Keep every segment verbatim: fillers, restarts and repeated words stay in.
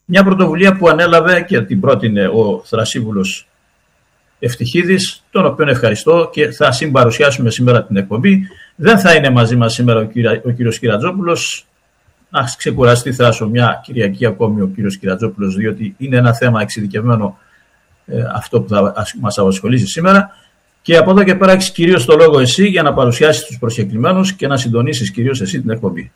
Μια πρωτοβουλία που ανέλαβε και την πρότεινε ο Θρασίβουλος Ευτυχίδης, τον οποίον ευχαριστώ και θα συμπαρουσιάσουμε σήμερα την εκπομπή. Δεν θα είναι μαζί μας σήμερα ο, κύρα, ο κύριος Κυρατζόπουλος. Να ξεκουραστεί Θράσο μια Κυριακή ακόμη ο κύριος Κυρατζόπουλος, διότι είναι ένα θέμα εξειδικευμένο ε, αυτό που θα μας απασχολήσει σήμερα. Και από εδώ και πέρα έχεις κυρίως το λόγο εσύ για να παρουσιάσεις τους προσκεκλημένους και να συντονίσεις κυρίως εσύ την εκπομπή.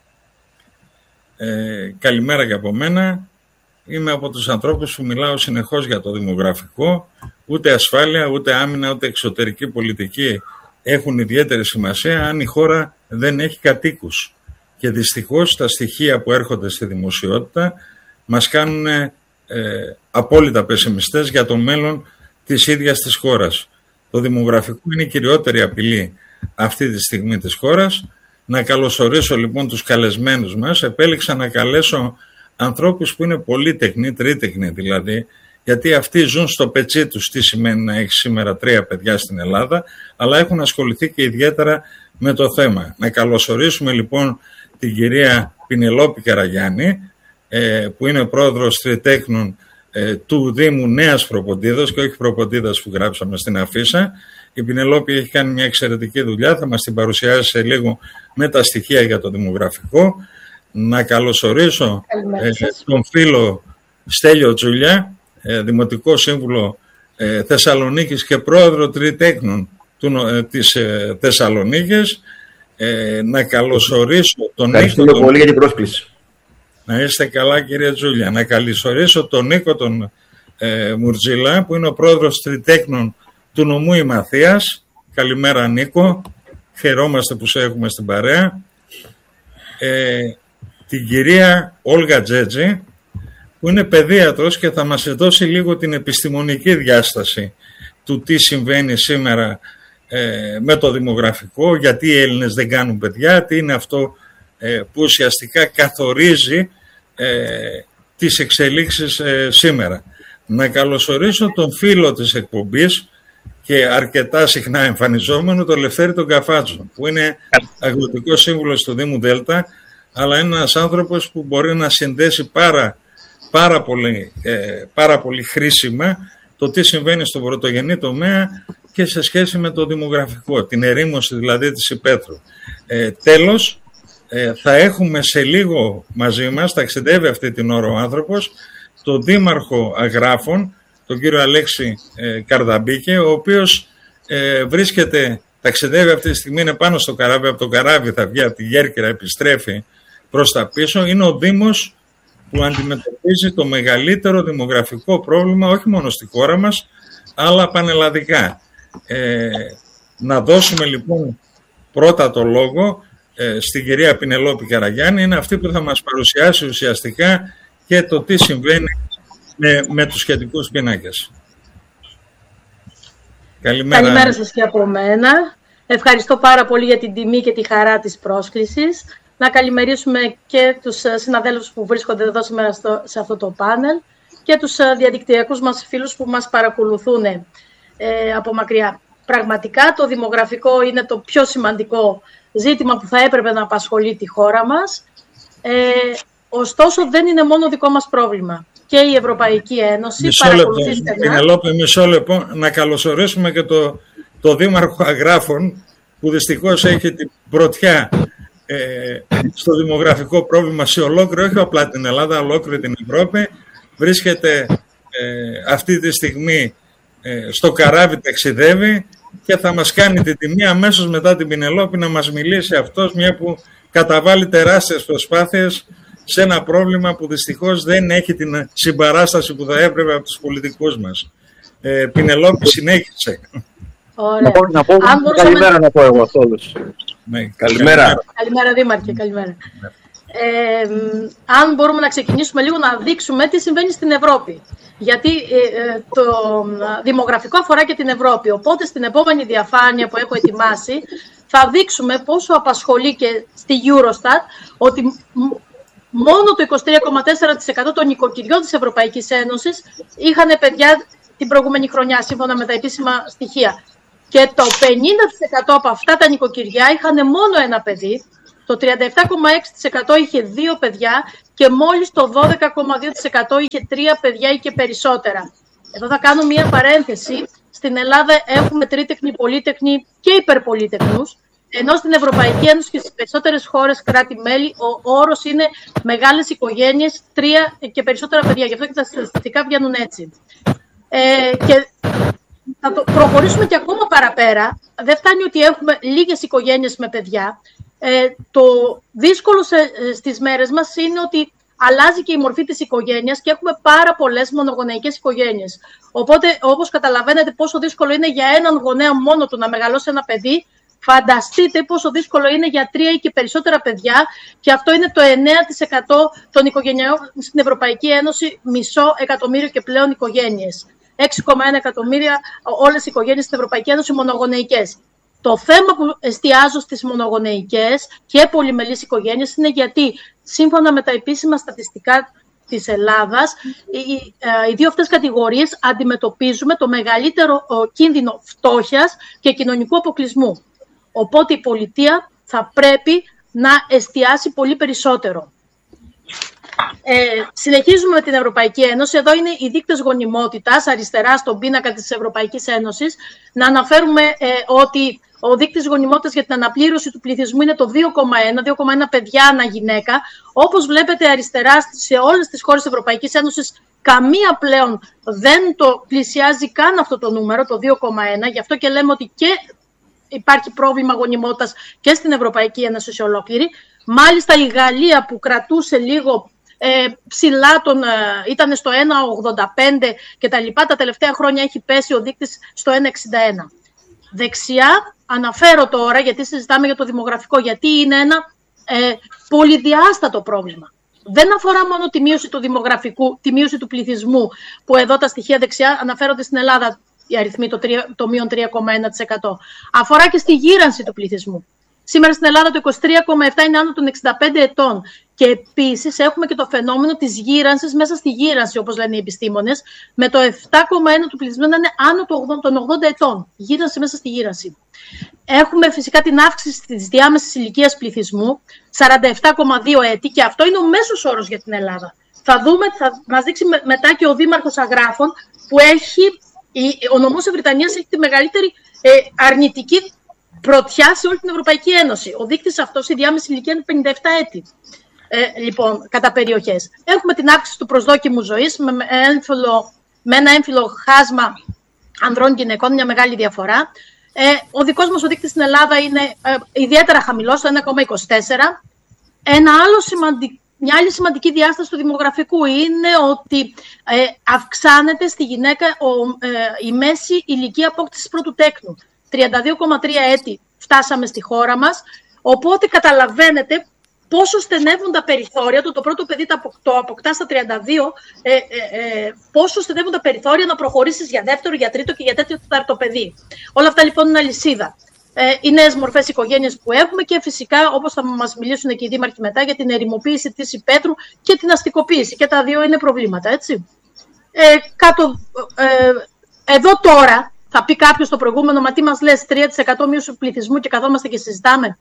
Ε, καλημέρα και από μένα. Είμαι από τους ανθρώπους που μιλάω συνεχώς για το δημογραφικό. Ούτε ασφάλεια, ούτε άμυνα, ούτε εξωτερική πολιτική έχουν ιδιαίτερη σημασία αν η χώρα δεν έχει κατοίκους. Και δυστυχώς τα στοιχεία που έρχονται στη δημοσιότητα μας κάνουν ε, απόλυτα πεσημιστές για το μέλλον της ίδιας της χώρας. Το δημογραφικό είναι η κυριότερη απειλή αυτή τη στιγμή της χώρας. Να καλωσορίσω λοιπόν τους καλεσμένους μας. Επέλεξα να καλέσω ανθρώπους που είναι πολύτεχνοι, τρίτεχνοι δηλαδή, γιατί αυτοί ζουν στο πετσί τους τι σημαίνει να έχει σήμερα τρία παιδιά στην Ελλάδα, αλλά έχουν ασχοληθεί και ιδιαίτερα με το θέμα. Να καλωσορίσουμε λοιπόν την κυρία Πινελόπη Καραγιάννη, που είναι πρόεδρος τριτέχνων του Δήμου Νέας Προποντίδας και όχι Προποντίδας που γράψαμε στην αφίσα. Η Πινελόπη έχει κάνει μια εξαιρετική δουλειά, θα μας την παρουσιάσει σε λίγο με τα στοιχεία για το δημογραφικό. Να καλωσορίσω ε, τον φίλο Στέλιο Τζούλια, ε, Δημοτικό Σύμβουλο ε, Θεσσαλονίκης και πρόεδρο τριτέχνων του, ε, της ε, Θεσσαλονίκης. Ε, να καλωσορίσω τον Νίκο. Ευχαριστούμε πολύ για την πρόσκληση. Να είστε καλά κύριε Τζούλια. Να καλωσορίσω τον Νίκο τον ε, Μουρτζίλα, που είναι ο πρόεδρος τριτέχνων του νομού Ημαθίας. Καλημέρα Νίκο. Χαιρόμαστε που σε έχουμε στην παρέα. Ε, την κυρία Όλγα Τζέτζη, που είναι παιδίατρος και θα μας δώσει λίγο την επιστημονική διάσταση του τι συμβαίνει σήμερα ε, με το δημογραφικό, γιατί οι Έλληνες δεν κάνουν παιδιά, τι είναι αυτό ε, που ουσιαστικά καθορίζει ε, τις εξελίξεις ε, σήμερα. Να καλωσορίσω τον φίλο της εκπομπής και αρκετά συχνά εμφανιζόμενο, τον Λευτέρη τον Καφάτσο, που είναι αγροτικός σύμβουλος του Δήμου Δέλτα, αλλά είναι ένας άνθρωπος που μπορεί να συνδέσει πάρα, πάρα, πολύ, ε, πάρα πολύ χρήσιμα το τι συμβαίνει στον πρωτογενή τομέα και σε σχέση με το δημογραφικό, την ερήμωση δηλαδή της υπαίθρου. Ε, τέλος, ε, θα έχουμε σε λίγο μαζί μας, ταξιδεύει αυτή την ώρα ο άνθρωπος, τον Δήμαρχο Αγράφων, τον κύριο Αλέξη ε, Καρδαμπίκε, ο οποίος ε, βρίσκεται, ταξιδεύει αυτή τη στιγμή, είναι πάνω στο καράβι, από το καράβι θα βγει από τη Γέρκυρα, επιστρέφει προς τα πίσω. Είναι ο Δήμος που αντιμετωπίζει το μεγαλύτερο δημογραφικό πρόβλημα, όχι μόνο στη χώρα μας, αλλά πανελλαδικά. Ε, να δώσουμε λοιπόν πρώτα το λόγο ε, στην κυρία Πινελόπη Καραγιάννη, είναι αυτή που θα μας παρουσιάσει ουσιαστικά και το τι συμβαίνει με, με τους σχετικούς πίνακες. Καλημέρα. Καλημέρα σας και από μένα. Ευχαριστώ πάρα πολύ για την τιμή και τη χαρά της πρόσκλησης. Να καλημερίσουμε και τους συναδέλφους που βρίσκονται εδώ σήμερα στο, σε αυτό το πάνελ και τους διαδικτυακούς μας φίλους που μας παρακολουθούν ε, από μακριά. Πραγματικά το δημογραφικό είναι το πιο σημαντικό ζήτημα που θα έπρεπε να απασχολεί τη χώρα μας. Ε, ωστόσο δεν είναι μόνο δικό μας πρόβλημα. Και η Ευρωπαϊκή Ένωση παρακολουθεί στενά. Πινελόπη, μισό λεπτό, να καλωσορίσουμε και το, το Δήμαρχο Αγράφων, που δυστυχώς έχει την πρωτιά ε, στο δημογραφικό πρόβλημα σε ολόκληρο, όχι απλά την Ελλάδα, ολόκληρη την Ευρώπη. Βρίσκεται ε, αυτή τη στιγμή ε, στο καράβι, ταξιδεύει και θα μας κάνει την τιμή αμέσως μετά την Πινελόπη να μας μιλήσει αυτός, μια που καταβάλει τεράστιες προσπάθειες σε ένα πρόβλημα που δυστυχώς δεν έχει την συμπαράσταση που θα έπρεπε από τους πολιτικούς μας. Ε, Πινελόπη, συνέχισε. Ωραία. Να πω, να πω καλημέρα να πω εγώ όλους. Ναι, καλημέρα. Καλημέρα Δήμαρχε, καλημέρα. Ε, αν μπορούμε να ξεκινήσουμε λίγο να δείξουμε τι συμβαίνει στην Ευρώπη. Γιατί ε, το δημογραφικό αφορά και την Ευρώπη. Οπότε στην επόμενη διαφάνεια που έχω ετοιμάσει θα δείξουμε πόσο απασχολεί και στη Eurostat ότι μόνο το είκοσι τρία κόμμα τέσσερα τοις εκατό των νοικοκυριών της Ευρωπαϊκής Ένωσης είχαν παιδιά την προηγούμενη χρονιά, σύμφωνα με τα επίσημα στοιχεία. Και το πενήντα τοις εκατό από αυτά τα νοικοκυριά είχαν μόνο ένα παιδί, Το τριάντα επτά κόμμα έξι τοις εκατό είχε δύο παιδιά και μόλις το δώδεκα κόμμα δύο τοις εκατό είχε τρία παιδιά ή και περισσότερα. Εδώ θα κάνω μία παρένθεση. Στην Ελλάδα έχουμε τρίτεκνοι, πολύτεκνοι και υπερπολίτεκνους, ενώ στην Ευρωπαϊκή Ένωση και στις περισσότερες χώρες κράτη-μέλη ο όρος είναι μεγάλες οικογένειες, τρία και περισσότερα παιδιά. Γι' αυτό και τα στατιστικά βγαίνουν έτσι. Ε, και θα το προχωρήσουμε και ακόμα παραπέρα. Δεν φτάνει ότι έχουμε λίγες οικογένειες με παιδιά. Ε, το δύσκολο σε, στις μέρες μας είναι ότι αλλάζει και η μορφή της οικογένειας και έχουμε πάρα πολλές μονογονεϊκές οικογένειες. Οπότε, όπως καταλαβαίνετε πόσο δύσκολο είναι για έναν γονέα μόνο του να μεγαλώσει ένα παιδί, φανταστείτε πόσο δύσκολο είναι για τρία ή και περισσότερα παιδιά, και αυτό είναι το εννέα τοις εκατό των οικογενειών στην Ευρωπαϊκή Ένωση, μισό εκατομμύριο και πλέον οικογένειες. έξι κόμμα ένα εκατομμύρια όλες οι οικογένειες στην Ευρωπαϊκή Ένωση μονογονεϊκές. Το θέμα που εστιάζω στις μονογονεϊκές και πολυμελείς οικογένειες είναι γιατί, σύμφωνα με τα επίσημα στατιστικά της Ελλάδας, οι, οι δύο αυτές κατηγορίες αντιμετωπίζουμε το μεγαλύτερο κίνδυνο φτώχειας και κοινωνικού αποκλεισμού. Οπότε η πολιτεία θα πρέπει να εστιάσει πολύ περισσότερο. Ε, συνεχίζουμε με την Ευρωπαϊκή Ένωση. Εδώ είναι οι δείκτες γονιμότητας, αριστερά στον πίνακα της Ευρωπαϊκής Ένωσης. Να αναφέρουμε ε, ότι ο δείκτης γονιμότητας για την αναπλήρωση του πληθυσμού είναι το δύο κόμμα ένα, δύο κόμμα ένα παιδιά ανά γυναίκα. Όπως βλέπετε αριστερά σε όλες τις χώρες της Ευρωπαϊκής Ένωσης, καμία πλέον δεν το πλησιάζει καν αυτό το νούμερο, το δύο κόμμα ένα. Γι' αυτό και λέμε ότι και υπάρχει πρόβλημα γονιμότητας και στην Ευρωπαϊκή Ένωση σε ολόκληρη. Μάλιστα η Γαλλία, που κρατούσε λίγο ε, ψηλά, τον, ε, ήταν στο ένα κόμμα ογδόντα πέντε και τα λοιπά, τα τελευταία χρόνια έχει πέσει ο δείκτης στο ένα κόμμα εξήντα ένα. Δεξιά αναφέρω τώρα, γιατί συζητάμε για το δημογραφικό, γιατί είναι ένα ε, πολυδιάστατο πρόβλημα. Δεν αφορά μόνο τη μείωση του δημογραφικού, τη μείωση του πληθυσμού, που εδώ τα στοιχεία δεξιά αναφέρονται στην Ελλάδα, οι αριθμοί, το, το μείον τρία κόμμα ένα τοις εκατό. Αφορά και στη γύρανση του πληθυσμού. Σήμερα στην Ελλάδα το είκοσι τρία κόμμα επτά τοις εκατό είναι άνω των εξήντα πέντε ετών. Και επίσης έχουμε και το φαινόμενο της γύρανσης μέσα στη γύρανση, όπως λένε οι επιστήμονες, με το επτά κόμμα ένα του πληθυσμού να είναι άνω των ογδόντα ετών. Γύρανση μέσα στη γύρανση. Έχουμε φυσικά την αύξηση της διάμεσης ηλικίας πληθυσμού, σαράντα επτά κόμμα δύο έτη, και αυτό είναι ο μέσος όρος για την Ελλάδα. Θα δούμε, θα μας δείξει μετά και ο Δήμαρχος Αγράφων, που έχει, ο νομός της Βρυτανίας έχει τη μεγαλύτερη ε, αρνητική πρωτιά σε όλη την Ευρωπαϊκή Ένωση. Ο δείκτης αυτός, η διάμεση ηλικία είναι πενήντα επτά έτη. Ε, λοιπόν, κατά περιοχές. Έχουμε την αύξηση του προσδόκιμου ζωής με, με, έμφυλο, με ένα έμφυλο χάσμα ανδρών γυναικών, μια μεγάλη διαφορά. Ε, ο δικός μας ο δείκτης στην Ελλάδα είναι ε, ιδιαίτερα χαμηλός, το ένα κόμμα είκοσι τέσσερα. Ένα άλλο σημαντικό, μια άλλη σημαντική διάσταση του δημογραφικού είναι ότι ε, αυξάνεται στη γυναίκα ο, ε, η μέση ηλικία απόκτησης πρώτου τέκνου. τριάντα δύο κόμμα τρία έτη φτάσαμε στη χώρα μας, οπότε καταλαβαίνετε πόσο στενεύουν τα περιθώρια του. Το πρώτο παιδί το αποκτά στα τριάντα δύο, ε, ε, ε, πόσο στενεύουν τα περιθώρια να προχωρήσεις για δεύτερο, για τρίτο και για τέτοιο τέταρτο παιδί. Όλα αυτά λοιπόν είναι αλυσίδα. Ε, οι νέες μορφές οικογένειας που έχουμε και φυσικά, όπως θα μας μιλήσουν και οι δήμαρχοι μετά, για την ερημοποίηση της υπαίθρου και την αστικοποίηση. Και τα δύο είναι προβλήματα, έτσι. Ε, κάτω, ε, εδώ τώρα θα πει κάποιος στο προηγούμενο, μα τι μας λες, τρία τοις εκατό μείωση του πληθυσμού και καθόμαστε και συζητάμε.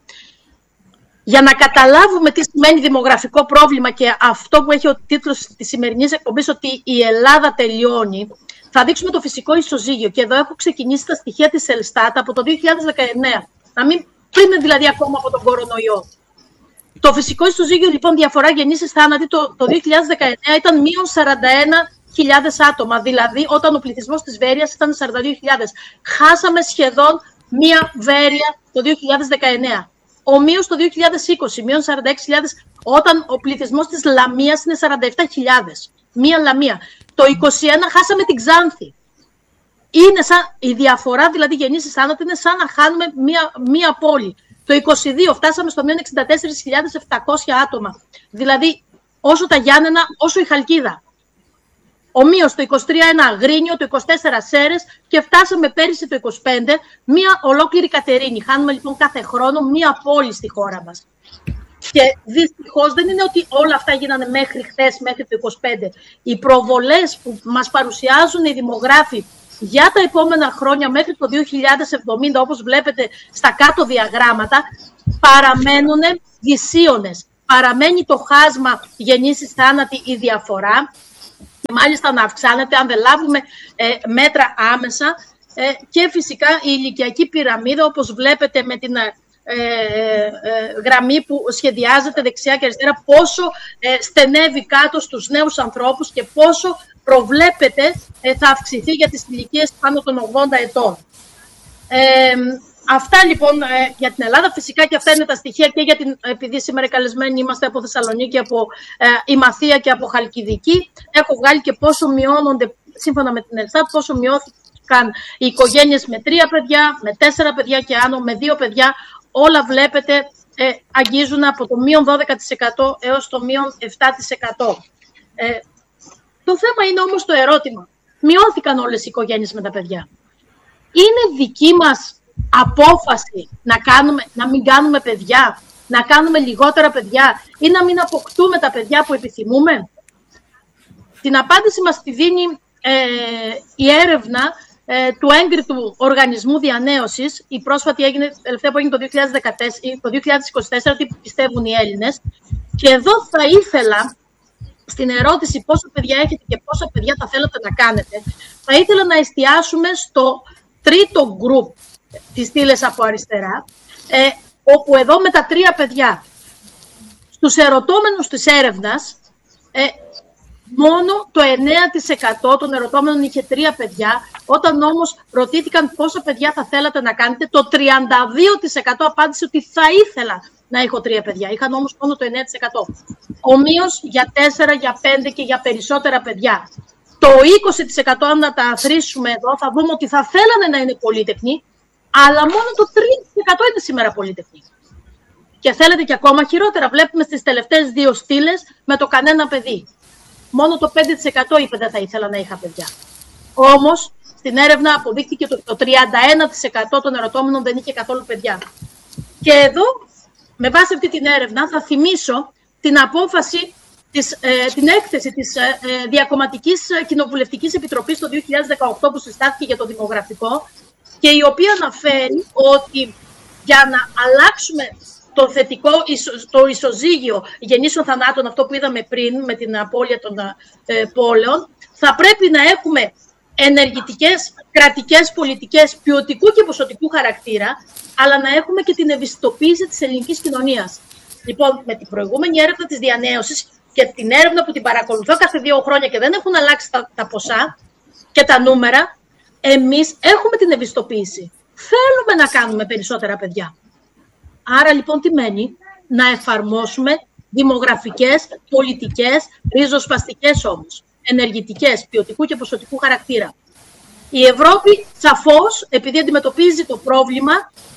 Για να καταλάβουμε τι σημαίνει δημογραφικό πρόβλημα και αυτό που έχει ο τίτλος της σημερινής εκπομπής, ότι η Ελλάδα τελειώνει, θα δείξουμε το φυσικό ισοζύγιο. Και εδώ έχω ξεκινήσει τα στοιχεία της Ελστάτ από το δύο χιλιάδες δεκαεννέα. Να μην πριν δηλαδή ακόμα από τον κορονοϊό. Το φυσικό ισοζύγιο, λοιπόν, διαφορά γεννήσεις θάνατοι το, το δύο χιλιάδες δεκαεννέα ήταν μείον σαράντα ένα χιλιάδες άτομα. Δηλαδή, όταν ο πληθυσμός της Βέρειας ήταν σαράντα δύο χιλιάδες. Χάσαμε σχεδόν μία Βέρεια το δύο χιλιάδες δεκαεννέα. Ομοίως το δύο χιλιάδες είκοσι, μείον σαράντα έξι χιλιάδες, όταν ο πληθυσμός της Λαμίας είναι σαράντα επτά χιλιάδες. Μία Λαμία. Το είκοσι ένα χάσαμε την Ξάνθη. Είναι σαν, η διαφορά δηλαδή γεννήσεις θάνατο είναι σαν να χάνουμε μία, μία πόλη. Το είκοσι δύο φτάσαμε στο μείον εξήντα τέσσερις χιλιάδες επτακόσια άτομα. Δηλαδή όσο τα Γιάννενα, όσο η Χαλκίδα. Ομοίως το είκοσι τρία ένα Αγρίνιο, το είκοσι τέσσερα Σέρρες και φτάσαμε πέρυσι το είκοσι πέντε μία ολόκληρη Κατερίνη. Χάνουμε λοιπόν κάθε χρόνο μία πόλη στη χώρα μας. Και δυστυχώς δεν είναι ότι όλα αυτά γίνανε μέχρι χθες, μέχρι το είκοσι πέντε. Οι προβολές που μας παρουσιάζουν οι δημογράφοι για τα επόμενα χρόνια μέχρι το δύο χιλιάδες εβδομήντα, όπως βλέπετε στα κάτω διαγράμματα, παραμένουν δυσίωνες. Παραμένει το χάσμα γεννήσεις θάνατη η διαφορά και μάλιστα να αυξάνεται αν δεν λάβουμε ε, μέτρα άμεσα ε, και φυσικά η ηλικιακή πυραμίδα, όπως βλέπετε με την ε, ε, γραμμή που σχεδιάζεται δεξιά και αριστερά, πόσο ε, στενεύει κάτω στους νέους ανθρώπους και πόσο προβλέπεται ε, θα αυξηθεί για τις ηλικίες πάνω των ογδόντα ετών. Ε, Αυτά λοιπόν ε, για την Ελλάδα. Φυσικά και αυτά είναι τα στοιχεία και για την, επειδή σήμερα καλεσμένοι είμαστε από Θεσσαλονίκη, από ε, Ημαθία και από Χαλκιδική. Έχω βγάλει και πόσο μειώνονται, σύμφωνα με την Ελστάτ, πόσο μειώθηκαν οι οικογένειες με τρία παιδιά, με τέσσερα παιδιά και άνω, με δύο παιδιά. Όλα βλέπετε ε, αγγίζουν από το μείον δώδεκα τοις εκατό έως το μείον επτά τοις εκατό. Ε, το θέμα είναι όμως το ερώτημα. Μειώθηκαν όλες οι οικογένειες με τα παιδιά. Είναι δική μας απόφαση να, κάνουμε, να μην κάνουμε παιδιά, να κάνουμε λιγότερα παιδιά ή να μην αποκτούμε τα παιδιά που επιθυμούμε? Την απάντηση μας τη δίνει ε, η έρευνα ε, του έγκριτου οργανισμού διανέωσης. Η πρόσφατη έγινε, τελευταία που έγινε το δύο χιλιάδες δεκατέσσερα, το δύο χιλιάδες είκοσι τέσσερα, τι πιστεύουν οι Έλληνες. Και εδώ θα ήθελα, στην ερώτηση πόσα παιδιά έχετε και πόσα παιδιά θα θέλετε να κάνετε, θα ήθελα να εστιάσουμε στο τρίτο γκρουπ τις στήλες από αριστερά, ε, όπου εδώ με τα τρία παιδιά, στους ερωτώμενους της έρευνας, ε, μόνο το εννέα τοις εκατό των ερωτώμενων είχε τρία παιδιά, όταν όμως ρωτήθηκαν πόσα παιδιά θα θέλατε να κάνετε, το τριάντα δύο τοις εκατό απάντησε ότι θα ήθελα να έχω τρία παιδιά. Είχαν όμως μόνο το εννέα τοις εκατό. Ομοίως για τέσσερα, για πέντε και για περισσότερα παιδιά. Το είκοσι τοις εκατό, αν να τα αθροίσουμε εδώ, θα δούμε ότι θα θέλανε να είναι πολύτεκνοι, αλλά μόνο το τρία τοις εκατό είναι σήμερα πολύτεκνοι. Και θέλετε και ακόμα χειρότερα. Βλέπουμε στις τελευταίες δύο στήλες με το κανένα παιδί. Μόνο το πέντε τοις εκατό είπε δεν θα ήθελα να είχα παιδιά. Όμως, στην έρευνα αποδείχθηκε ότι το τριάντα ένα τοις εκατό των ερωτώμενων δεν είχε καθόλου παιδιά. Και εδώ, με βάση αυτή την έρευνα, θα θυμίσω την απόφαση, της, ε, την έκθεση της ε, Διακομματικής Κοινοβουλευτικής Επιτροπής το δύο χιλιάδες δεκαοκτώ που συστάθηκε για το δημογραφικό, και η οποία αναφέρει ότι για να αλλάξουμε το θετικό, το ισοζύγιο γεννήσεων θανάτων, αυτό που είδαμε πριν με την απώλεια των ε, πόλεων, θα πρέπει να έχουμε ενεργητικές κρατικές πολιτικές ποιοτικού και ποσοτικού χαρακτήρα, αλλά να έχουμε και την ευαισθητοποίηση της ελληνικής κοινωνίας. Λοιπόν, με την προηγούμενη έρευνα της διανέωσης και την έρευνα που την παρακολουθώ κάθε δύο χρόνια και δεν έχουν αλλάξει τα, τα ποσά και τα νούμερα, εμείς έχουμε την ευαισθητοποίηση. Θέλουμε να κάνουμε περισσότερα παιδιά. Άρα λοιπόν τι μένει? Να εφαρμόσουμε δημογραφικές, πολιτικές, ριζοσπαστικές όμως, ενεργητικές, ποιοτικού και ποσοτικού χαρακτήρα. Η Ευρώπη σαφώς, επειδή αντιμετωπίζει το πρόβλημα,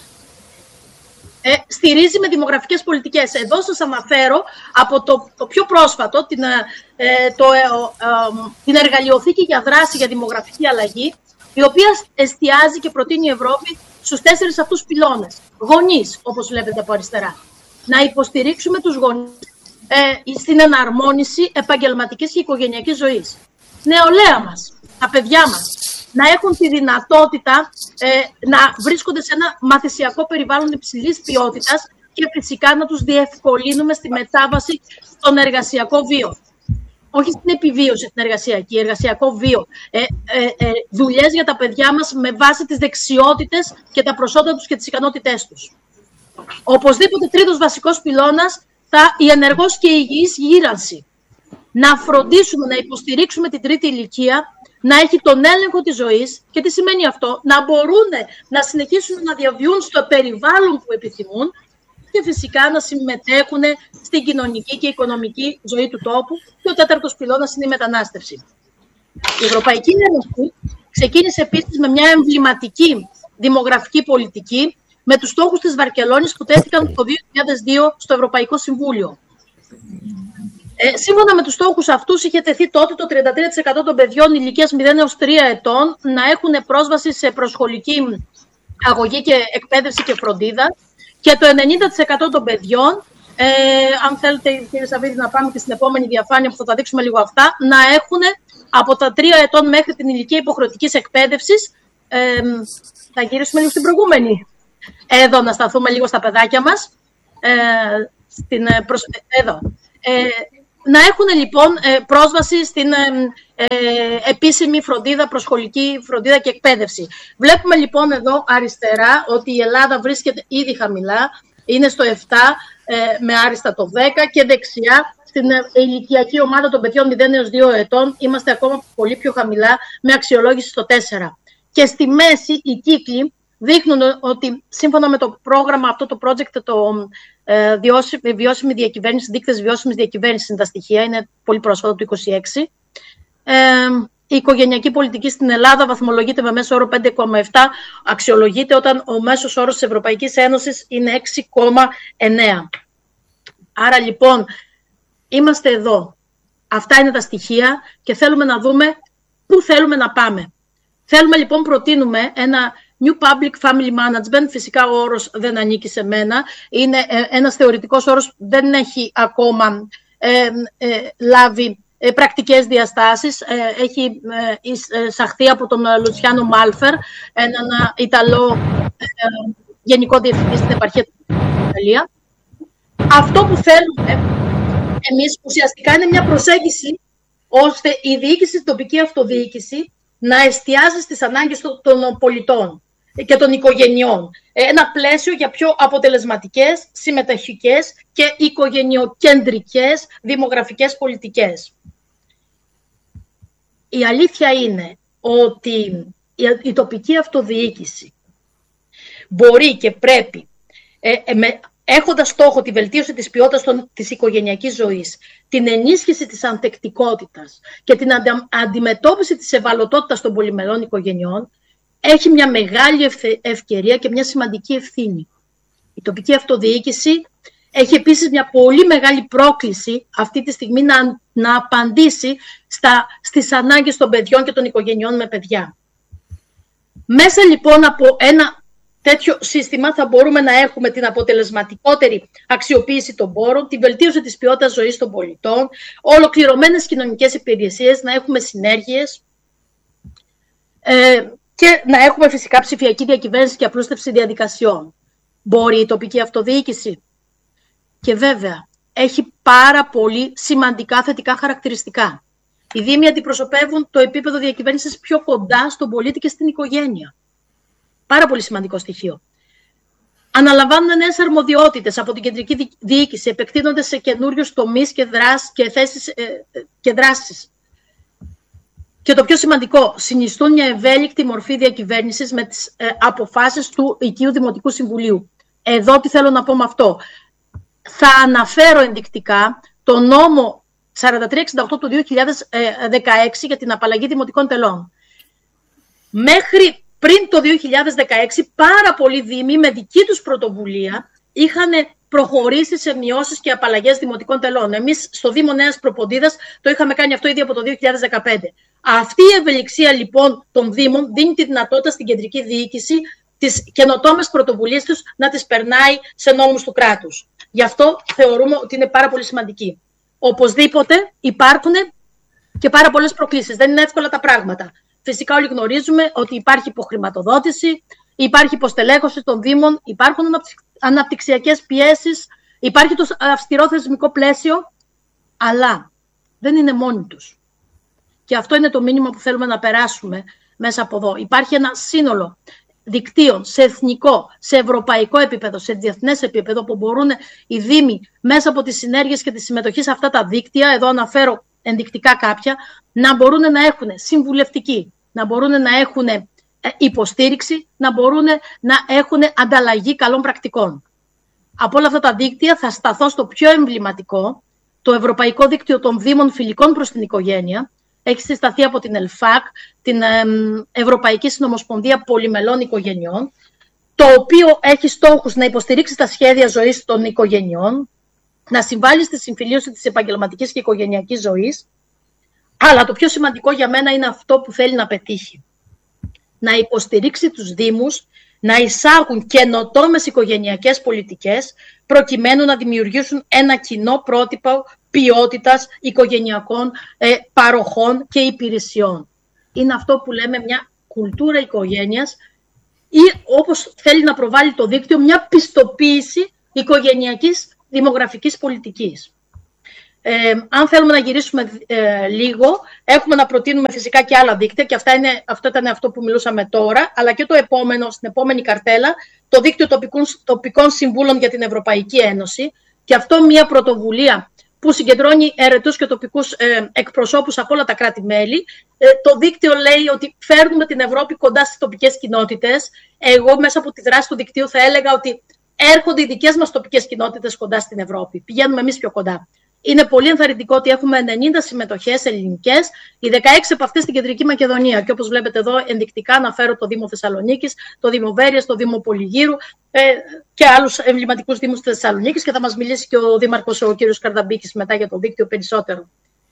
ε, στηρίζει με δημογραφικές πολιτικές. Εδώ σας αναφέρω από το, το πιο πρόσφατο, την, ε, το, ε, ε, την εργαλειοθήκη για δράση για δημογραφική αλλαγή, η οποία εστιάζει και προτείνει η Ευρώπη στους τέσσερις αυτούς πυλώνες. Γονείς, όπως βλέπετε από αριστερά. Να υποστηρίξουμε τους γονείς ε, στην εναρμόνιση επαγγελματικής και οικογενειακής ζωής. Νεολαία μας, τα παιδιά μας, να έχουν τη δυνατότητα ε, να βρίσκονται σε ένα μαθησιακό περιβάλλον υψηλής ποιότητας και φυσικά να τους διευκολύνουμε στη μετάβαση στον εργασιακό βίο. Όχι στην επιβίωση, στην εργασιακή, εργασιακό βίο. Ε, ε, ε, δουλειές για τα παιδιά μας με βάση τις δεξιότητες και τα προσόντα τους και τις ικανότητές τους. Οπωσδήποτε τρίτος βασικός πυλώνας, θα, η ενεργός και η υγιής γύρανση. Να φροντίσουμε, να υποστηρίξουμε την τρίτη ηλικία, να έχει τον έλεγχο της ζωής. Και τι σημαίνει αυτό? Να μπορούν να συνεχίσουν να διαβιούν στο περιβάλλον που επιθυμούν και φυσικά να συμμετέχουν στην κοινωνική και οικονομική ζωή του τόπου. Και ο τέταρτος πυλώνας είναι η μετανάστευση. Η Ευρωπαϊκή Ένωση ξεκίνησε επίσης με μια εμβληματική δημογραφική πολιτική με τους στόχους της Βαρκελόνης που τέθηκαν το δύο χιλιάδες δύο στο Ευρωπαϊκό Συμβούλιο. Ε, σύμφωνα με τους στόχους αυτούς είχε τεθεί τότε το τριάντα τρία τοις εκατό των παιδιών ηλικίας μηδέν έως τρία ετών να έχουν πρόσβαση σε προσχολική αγωγή και εκπαίδευση και φροντίδα και το ενενήντα τοις εκατό των παιδιών, ε, αν θέλετε κύριε Σαββίδη να πάμε και στην επόμενη διαφάνεια που θα τα δείξουμε λίγο αυτά, να έχουν από τα τρία ετών μέχρι την ηλικία υποχρεωτικής εκπαίδευσης. Ε, θα γυρίσουμε λίγο στην προηγούμενη. Εδώ να σταθούμε λίγο στα παιδάκια μας. ε, στην, προς, εδώ. Ε, να έχουν λοιπόν πρόσβαση στην ε, ε, επίσημη φροντίδα, προσχολική φροντίδα και εκπαίδευση. Βλέπουμε λοιπόν εδώ αριστερά ότι η Ελλάδα βρίσκεται ήδη χαμηλά, είναι στο επτά, ε, με άριστα το δέκα, και δεξιά στην ηλικιακή ομάδα των παιδιών μηδέν έως δύο ετών είμαστε ακόμα πολύ πιο χαμηλά, με αξιολόγηση στο τέσσερα. Και στη μέση οι κύκλοι δείχνουν ότι σύμφωνα με το πρόγραμμα αυτό, το project, το ε, βιώσιμη, βιώσιμη διακυβέρνηση, δείκτες βιώσιμης διακυβέρνησης είναι τα στοιχεία, είναι πολύ πρόσφατα του είκοσι έξι. Ε, η οικογενειακή πολιτική στην Ελλάδα βαθμολογείται με μέσο όρο πέντε κόμμα επτά, αξιολογείται όταν ο μέσος όρος της Ευρωπαϊκής Ένωσης είναι έξι κόμμα εννέα. Άρα λοιπόν είμαστε εδώ. Αυτά είναι τα στοιχεία και θέλουμε να δούμε πού θέλουμε να πάμε. Θέλουμε λοιπόν, προτείνουμε ένα New Public Family Management. Φυσικά ο όρος δεν ανήκει σε μένα. Είναι ένας θεωρητικός όρος, δεν έχει ακόμα ε, ε, λάβει ε, πρακτικές διαστάσεις. Ε, έχει ε, εισαχθεί από τον Λουτσιάνο Μάλφερ, έναν Ιταλό ε, γενικό διευθυντή στην επαρχία του Ιταλία. Αυτό που θέλουμε εμείς ουσιαστικά είναι μια προσέγγιση ώστε η διοίκηση, η τοπική αυτοδιοίκηση, να εστιάζει στις ανάγκες των πολιτών και των οικογενειών. Ένα πλαίσιο για πιο αποτελεσματικές, συμμετοχικές και οικογενειοκεντρικές δημογραφικές πολιτικές. Η αλήθεια είναι ότι η τοπική αυτοδιοίκηση μπορεί και πρέπει, ε, με, έχοντας στόχο τη βελτίωση της ποιότητας των, της οικογενειακής ζωής, την ενίσχυση της ανθεκτικότητας και την αντα, αντιμετώπιση της ευαλωτότητας των πολυμελών οικογενειών, έχει μια μεγάλη ευκαιρία και μια σημαντική ευθύνη. Η τοπική αυτοδιοίκηση έχει επίσης μια πολύ μεγάλη πρόκληση αυτή τη στιγμή να, να απαντήσει στα, στις ανάγκες των παιδιών και των οικογενειών με παιδιά. Μέσα λοιπόν από ένα τέτοιο σύστημα θα μπορούμε να έχουμε την αποτελεσματικότερη αξιοποίηση των πόρων, την βελτίωση της ποιότητας ζωής των πολιτών, ολοκληρωμένες κοινωνικές υπηρεσίες, να έχουμε συνέργειες ε, και να έχουμε φυσικά ψηφιακή διακυβέρνηση και απλούστευση διαδικασιών. Μπορεί η τοπική αυτοδιοίκηση. Και βέβαια, έχει πάρα πολύ σημαντικά θετικά χαρακτηριστικά. Οι δήμοι αντιπροσωπεύουν το επίπεδο διακυβέρνησης πιο κοντά στον πολίτη και στην οικογένεια. Πάρα πολύ σημαντικό στοιχείο. Αναλαμβάνουν νέες αρμοδιότητες από την κεντρική διοίκηση, επεκτείνονται σε καινούριους τομείς και, δράσεις, και, θέσεις, ε, και δράσεις. Και το πιο σημαντικό, συνιστούν μια ευέλικτη μορφή διακυβέρνησης με τις ε, αποφάσεις του Οικείου Δημοτικού Συμβουλίου. Εδώ τι θέλω να πω με αυτό. Θα αναφέρω ενδεικτικά το νόμο σαράντα τρία εξήντα οκτώ του δύο χιλιάδες δεκαέξι για την απαλλαγή δημοτικών τελών. Μέχρι πριν το δύο χιλιάδες δεκαέξι, πάρα πολλοί δήμοι με δική τους πρωτοβουλία είχαν προχωρήσει σε μειώσεις και απαλλαγές δημοτικών τελών. Εμείς στο Δήμο Νέας Προποντίδας το είχαμε κάνει αυτό ήδη από το δύο χιλιάδες δεκαπέντε. Αυτή η ευελιξία λοιπόν των Δήμων δίνει τη δυνατότητα στην κεντρική διοίκηση τις καινοτόμες πρωτοβουλίες τους να τις περνάει σε νόμους του κράτους. Γι' αυτό θεωρούμε ότι είναι πάρα πολύ σημαντική. Οπωσδήποτε υπάρχουν και πάρα πολλές προκλήσεις. Δεν είναι εύκολα τα πράγματα. Φυσικά όλοι γνωρίζουμε ότι υπάρχει υποχρηματοδότηση, υπάρχει υποστελέχωση των Δήμων, υπάρχουν αναπτυξιακές πιέσεις, υπάρχει το αυστηρό θεσμικό πλαίσιο, αλλά δεν είναι μόνοι τους. Και αυτό είναι το μήνυμα που θέλουμε να περάσουμε μέσα από εδώ. Υπάρχει ένα σύνολο δικτύων σε εθνικό, σε ευρωπαϊκό επίπεδο, σε διεθνές επίπεδο, που μπορούν οι Δήμοι μέσα από τις συνέργειες και τη συμμετοχή σε αυτά τα δίκτυα, εδώ αναφέρω ενδεικτικά κάποια, να μπορούν να έχουν συμβουλευτική, να μπορούν να έχουν υποστήριξη, να μπορούν να έχουν ανταλλαγή καλών πρακτικών. Από όλα αυτά τα δίκτυα θα σταθώ στο πιο εμβληματικό, το Ευρωπαϊκό Δίκτυο των Δήμων Φιλικών προς την Οικογένεια. Έχει συσταθεί από την ΕΛΦΑΚ, την Ευρωπαϊκή Συνομοσπονδία Πολυμελών Οικογενειών, το οποίο έχει στόχους να υποστηρίξει τα σχέδια ζωής των οικογενειών, να συμβάλλει στη συμφιλίωση της επαγγελματικής και οικογενειακής ζωής, αλλά το πιο σημαντικό για μένα είναι αυτό που θέλει να πετύχει. Να υποστηρίξει τους Δήμους, να εισάγουν καινοτόμες οικογενειακές πολιτικές, προκειμένου να δημιουργήσουν ένα κοινό πρότυπο ποιότητας οικογενειακών ε, παροχών και υπηρεσιών. Είναι αυτό που λέμε μια κουλτούρα οικογένειας ή, όπως θέλει να προβάλλει το δίκτυο, μια πιστοποίηση οικογενειακής δημογραφικής πολιτικής. Ε, αν θέλουμε να γυρίσουμε ε, λίγο, έχουμε να προτείνουμε φυσικά και άλλα δίκτυα και αυτά είναι, αυτό ήταν αυτό που μιλούσαμε τώρα, αλλά και το επόμενο, στην επόμενη καρτέλα, το δίκτυο τοπικών, τοπικών συμβούλων για την Ευρωπαϊκή Ένωση, και αυτό μια πρωτοβουλία που συγκεντρώνει αιρετούς και τοπικούς ε, εκπροσώπους από όλα τα κράτη-μέλη. Ε, το δίκτυο λέει ότι φέρνουμε την Ευρώπη κοντά στις τοπικές κοινότητες. Εγώ μέσα από τη δράση του δικτύου θα έλεγα ότι έρχονται οι δικές μας τοπικές κοινότητες κοντά στην Ευρώπη. Πηγαίνουμε εμείς πιο κοντά. Είναι πολύ ενθαρρυντικό ότι έχουμε ενενήντα συμμετοχές ελληνικές, οι δεκαέξι από αυτές στην Κεντρική Μακεδονία. Και όπως βλέπετε εδώ, ενδεικτικά αναφέρω το Δήμο Θεσσαλονίκης, το Δήμο Βέρειας, το Δήμο Πολυγύρου ε, και άλλους εμβληματικούς δήμους της Θεσσαλονίκης. Και θα μας μιλήσει και ο Δήμαρχος, ο κ. Καρδαμπίκης, μετά για το δίκτυο περισσότερο.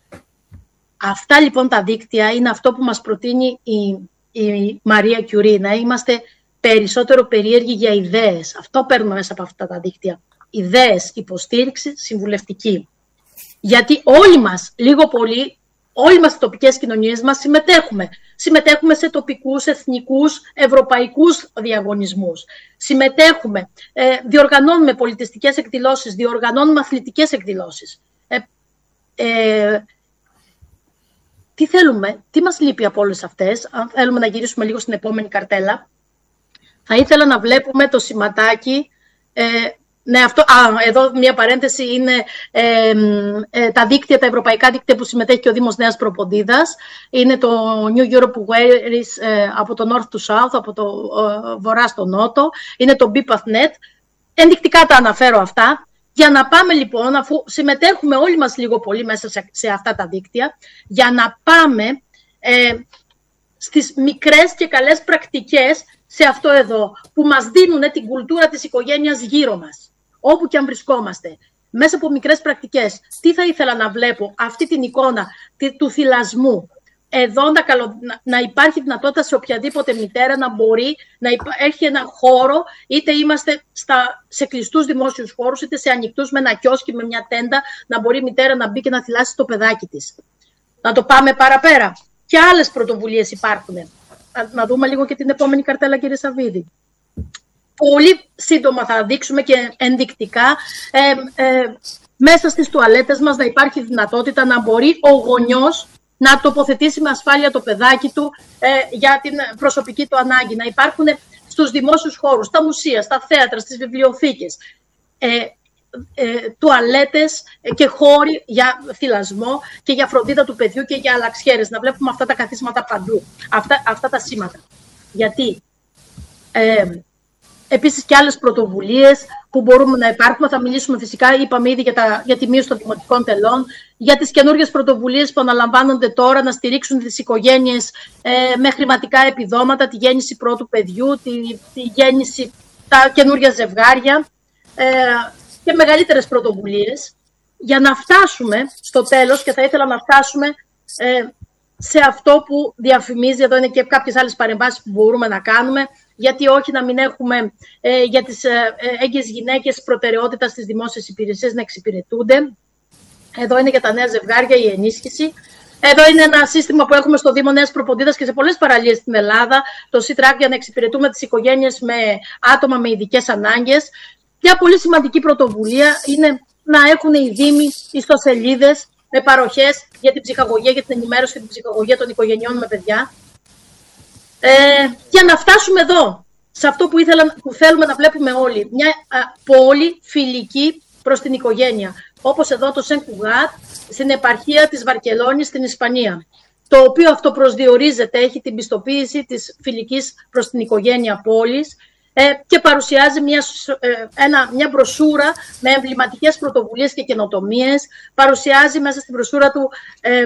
Αυτά λοιπόν τα δίκτυα είναι αυτό που μας προτείνει η, η Μαρία Κιουρί, να είμαστε περισσότερο περίεργοι για ιδέες. Αυτό παίρνουμε μέσα από αυτά τα δίκτυα. Ιδέες, υποστήριξη, συμβουλευτική. Γιατί όλοι μας, λίγο πολύ, όλοι μας οι τοπικές κοινωνίες μας συμμετέχουμε. Συμμετέχουμε σε τοπικούς, εθνικούς, ευρωπαϊκούς διαγωνισμούς. Συμμετέχουμε, ε, διοργανώνουμε πολιτιστικές εκδηλώσεις, διοργανώνουμε αθλητικές εκδηλώσεις. Ε, ε, τι θέλουμε, τι μας λείπει από όλες αυτές, αν θέλουμε να γυρίσουμε λίγο στην επόμενη καρτέλα. Θα ήθελα να βλέπουμε το σηματάκι. Ε, ναι, αυτό, α, εδώ μια παρένθεση είναι ε, ε, τα δίκτυα, τα ευρωπαϊκά δίκτυα που συμμετέχει και ο Δήμος Νέας Προποντίδας. Είναι το New Europe Wales ε, από το North to South, από το ε, βορρά στο νότο. Είναι το BPathNet. Ενδεικτικά τα αναφέρω αυτά. Για να πάμε λοιπόν, αφού συμμετέχουμε όλοι μας λίγο πολύ μέσα σε, σε αυτά τα δίκτυα, για να πάμε ε, στις μικρές και καλές πρακτικές σε αυτό εδώ, που μας δίνουν την κουλτούρα της οικογένειας γύρω μας, όπου και αν βρισκόμαστε. Μέσα από μικρές πρακτικές, τι θα ήθελα να βλέπω, αυτή την εικόνα του θυλασμού. Εδώ να, καλο... να υπάρχει δυνατότητα σε οποιαδήποτε μητέρα να μπορεί να υπάρχει ένα χώρο, είτε είμαστε στα... σε κλειστούς δημόσιους χώρους, είτε σε ανοιχτούς με ένα κιόσκι, με μια τέντα, να μπορεί η μητέρα να μπει και να θυλάσει το παιδάκι της. Να το πάμε παραπέρα. Και άλλες πρωτοβουλίες υπάρχουν. Να δούμε λίγο και την επόμενη καρτέλα, κύριε Σαββίδη. Πολύ σύντομα θα δείξουμε και ενδεικτικά ε, ε, μέσα στις τουαλέτες μας να υπάρχει δυνατότητα να μπορεί ο γονιός να τοποθετήσει με ασφάλεια το παιδάκι του ε, για την προσωπική του ανάγκη. Να υπάρχουν στους δημόσιους χώρους, στα μουσεία, στα θέατρα, στις βιβλιοθήκες, ε, ε, τουαλέτες και χώροι για θυλασμό και για φροντίδα του παιδιού και για αλλαξιέρες. Να βλέπουμε αυτά τα καθίσματα παντού, αυτά, αυτά τα σήματα. Γιατί ε, επίσης και άλλες πρωτοβουλίες που μπορούμε να υπάρχουν. Θα μιλήσουμε φυσικά, είπαμε ήδη, για, τα, για τη μείωση των δημοτικών τελών, για τις καινούργιες πρωτοβουλίες που αναλαμβάνονται τώρα να στηρίξουν τις οικογένειες ε, με χρηματικά επιδόματα, τη γέννηση πρώτου παιδιού, τη, τη γέννηση, τα καινούργια ζευγάρια ε, και μεγαλύτερες πρωτοβουλίες, για να φτάσουμε στο τέλος, και θα ήθελα να φτάσουμε ε, σε αυτό που διαφημίζει, εδώ είναι και κάποιες άλλες παρεμβάσεις που μπορούμε να κάνουμε, γιατί όχι να μην έχουμε ε, για τις ε, έγκυες γυναίκες προτεραιότητα στις δημόσιες υπηρεσίες να εξυπηρετούνται. Εδώ είναι για τα νέα ζευγάρια η ενίσχυση. Εδώ είναι ένα σύστημα που έχουμε στο Δήμο Νέας Προποντίδας και σε πολλές παραλίες στην Ελλάδα, το C-Track, για να εξυπηρετούμε τις οικογένειες με άτομα με ειδικές ανάγκες. Μια πολύ σημαντική πρωτοβουλία είναι να έχουν οι Δήμοι ιστοσελίδες με παροχές για την ψυχαγωγία, για την ενημέρωση και την ψυχαγωγία των οικογενειών με παιδιά. Ε, για να φτάσουμε εδώ, σε αυτό που, ήθελα, που θέλουμε να βλέπουμε όλοι, μια α, πόλη φιλική προς την οικογένεια, όπως εδώ το Σεν Κουγάτ, στην επαρχία της Βαρκελόνης στην Ισπανία, το οποίο αυτοπροσδιορίζεται, έχει την πιστοποίηση της φιλικής προς την οικογένεια πόλης ε, και παρουσιάζει μια, ε, ένα, μια μπροσούρα με εμβληματικές πρωτοβουλίες και καινοτομίες. Παρουσιάζει μέσα στην μπροσούρα του ε,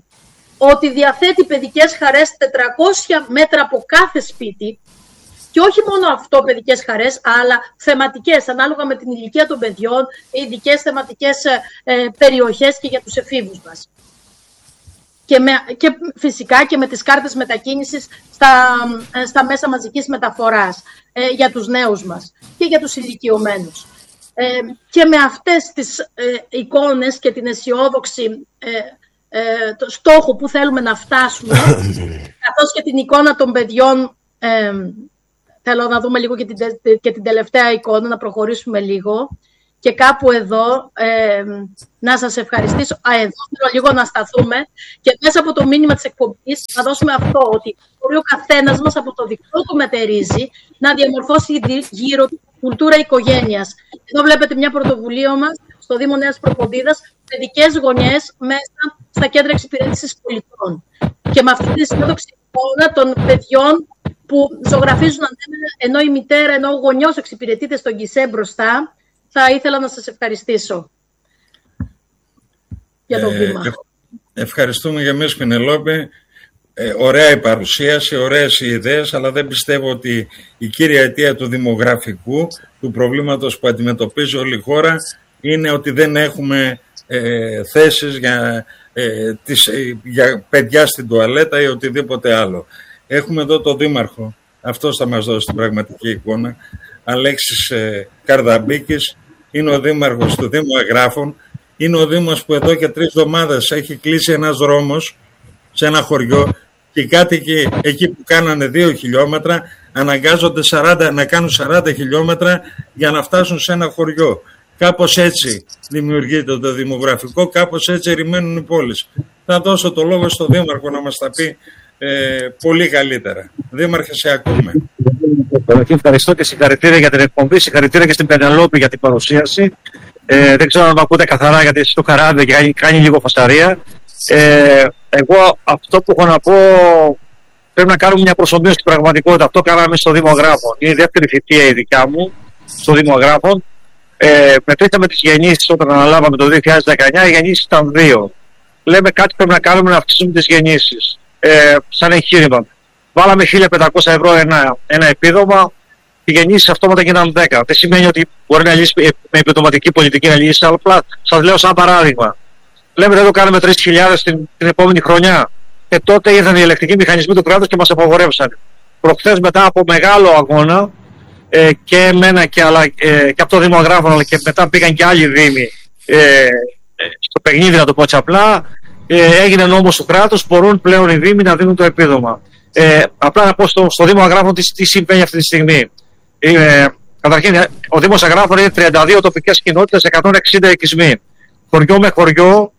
ότι διαθέτει παιδικές χαρές τετρακόσια μέτρα από κάθε σπίτι, και όχι μόνο αυτό παιδικές χαρές, αλλά θεματικές, ανάλογα με την ηλικία των παιδιών, ειδικές θεματικές ε, περιοχές και για τους εφήβους μας. Και, με, και φυσικά και με τις κάρτες μετακίνησης στα, ε, στα μέσα μαζικής μεταφοράς ε, για τους νέους μας και για τους ηλικιωμένους. Ε, και με αυτές τις ε, εικόνες και την αισιόδοξη ε, Ε, το στόχο που θέλουμε να φτάσουμε, καθώς και την εικόνα των παιδιών ε, θέλω να δούμε λίγο και την, και την τελευταία εικόνα, να προχωρήσουμε λίγο. Και κάπου εδώ ε, να σας ευχαριστήσω. Α, εδώ θέλω λίγο να σταθούμε και μέσα από το μήνυμα της εκπομπής να δώσουμε αυτό, ότι μπορεί ο καθένας μας από το δικό του μετερίζει να διαμορφώσει γύρω του κουλτούρα οικογένειας. Εδώ βλέπετε μια πρωτοβουλία μας στο Δήμο Νέας Προποντίδας, παιδικές γωνιές μέσα στα κέντρα εξυπηρέτησης πολιτών. Και με αυτή τη συνόδοξη εικόνα των παιδιών που ζωγραφίζουν ανέμενα, ενώ η μητέρα, ενώ ο γονιός εξυπηρετείται στον γκισέ μπροστά, θα ήθελα να σας ευχαριστήσω για το βήμα. Ε, ευχαριστούμε για εμείς, Πινελόπη. Ε, ωραία η παρουσίαση, ωραίες οι ιδέες, αλλά δεν πιστεύω ότι η κύρια αιτία του δημογραφικού, του προβλήματος που αντιμετωπίζει όλη η χώρα, είναι ότι δεν έχουμε ε, θέσεις για, ε, τις, ε, για παιδιά στην τουαλέτα ή οτιδήποτε άλλο. Έχουμε εδώ τον Δήμαρχο, αυτός θα μας δώσει την πραγματική εικόνα, Αλέξης ε, Καρδαμπίκης, είναι ο Δήμαρχος του Δήμου Εγγράφων, είναι ο Δήμος που εδώ και τρεις εβδομάδες έχει κλείσει ένας δρόμος σε ένα χωριό και οι κάτοικοι εκεί που κάνανε δύο χιλιόμετρα αναγκάζονται σαράντα, να κάνουν σαράντα χιλιόμετρα για να φτάσουν σε ένα χωριό. Κάπως έτσι δημιουργείται το δημογραφικό, κάπως έτσι ερημαίνουν οι πόλεις. Θα δώσω το λόγο στον Δήμαρχο να μας τα πει ε, πολύ καλύτερα. Δήμαρχε, σε ακούμε. Καταρχήν ευχαριστώ και συγχαρητήρια για την εκπομπή, συγχαρητήρια και στην Πενελόπη για την παρουσίαση. Ε, δεν ξέρω αν με ακούτε καθαρά, γιατί στο καράβι κάνει, κάνει λίγο φασαρία. Ε, εγώ αυτό που έχω να πω, πρέπει να κάνουμε μια προσωμείωση στην πραγματικότητα. Αυτό κάναμε στο Δήμο Εγγράφων. Είναι η δεύτερη θητεία η δικιά μου στο Δήμο Εγγράφων. Ε, μετρήσαμε τις γεννήσεις όταν αναλάβαμε το δύο χιλιάδες δεκαεννιά, οι γεννήσεις ήταν δύο. Λέμε κάτι πρέπει να κάνουμε να αυξήσουμε τις γεννήσεις. Ε, σαν εγχείρημα. Βάλαμε χίλια πεντακόσια ευρώ ένα, ένα επίδομα, οι γεννήσεις αυτόματα γίνανε δέκα. Δεν σημαίνει ότι μπορεί να λύσει με επιδοματική πολιτική να λύσει, αλλά απλά σας λέω σαν παράδειγμα. Λέμε δεν το κάνουμε τρεις χιλιάδες την, την επόμενη χρονιά. Και τότε ήρθαν οι ελεκτικοί μηχανισμοί του κράτους και μας απαγορεύσαν. Προχθές μετά από μεγάλο αγώνα ε, και εμένα και, αλλά, ε, και από το Δήμο Εγγράφων, αλλά και μετά πήγαν και άλλοι δήμοι ε, στο παιχνίδι, να το πω έτσι απλά. Ε, έγινε νόμος του κράτους, μπορούν πλέον οι δήμοι να δίνουν το επίδομα. Ε, απλά να πω στο, στο Δήμο Εγγράφων τι, τι συμβαίνει αυτή τη στιγμή. Ε, καταρχήν, ο Δήμος Εγγράφων είναι τριάντα δύο τοπικές κοινότητες, εκατόν εξήντα οικισμοί. Χωριό με χωριό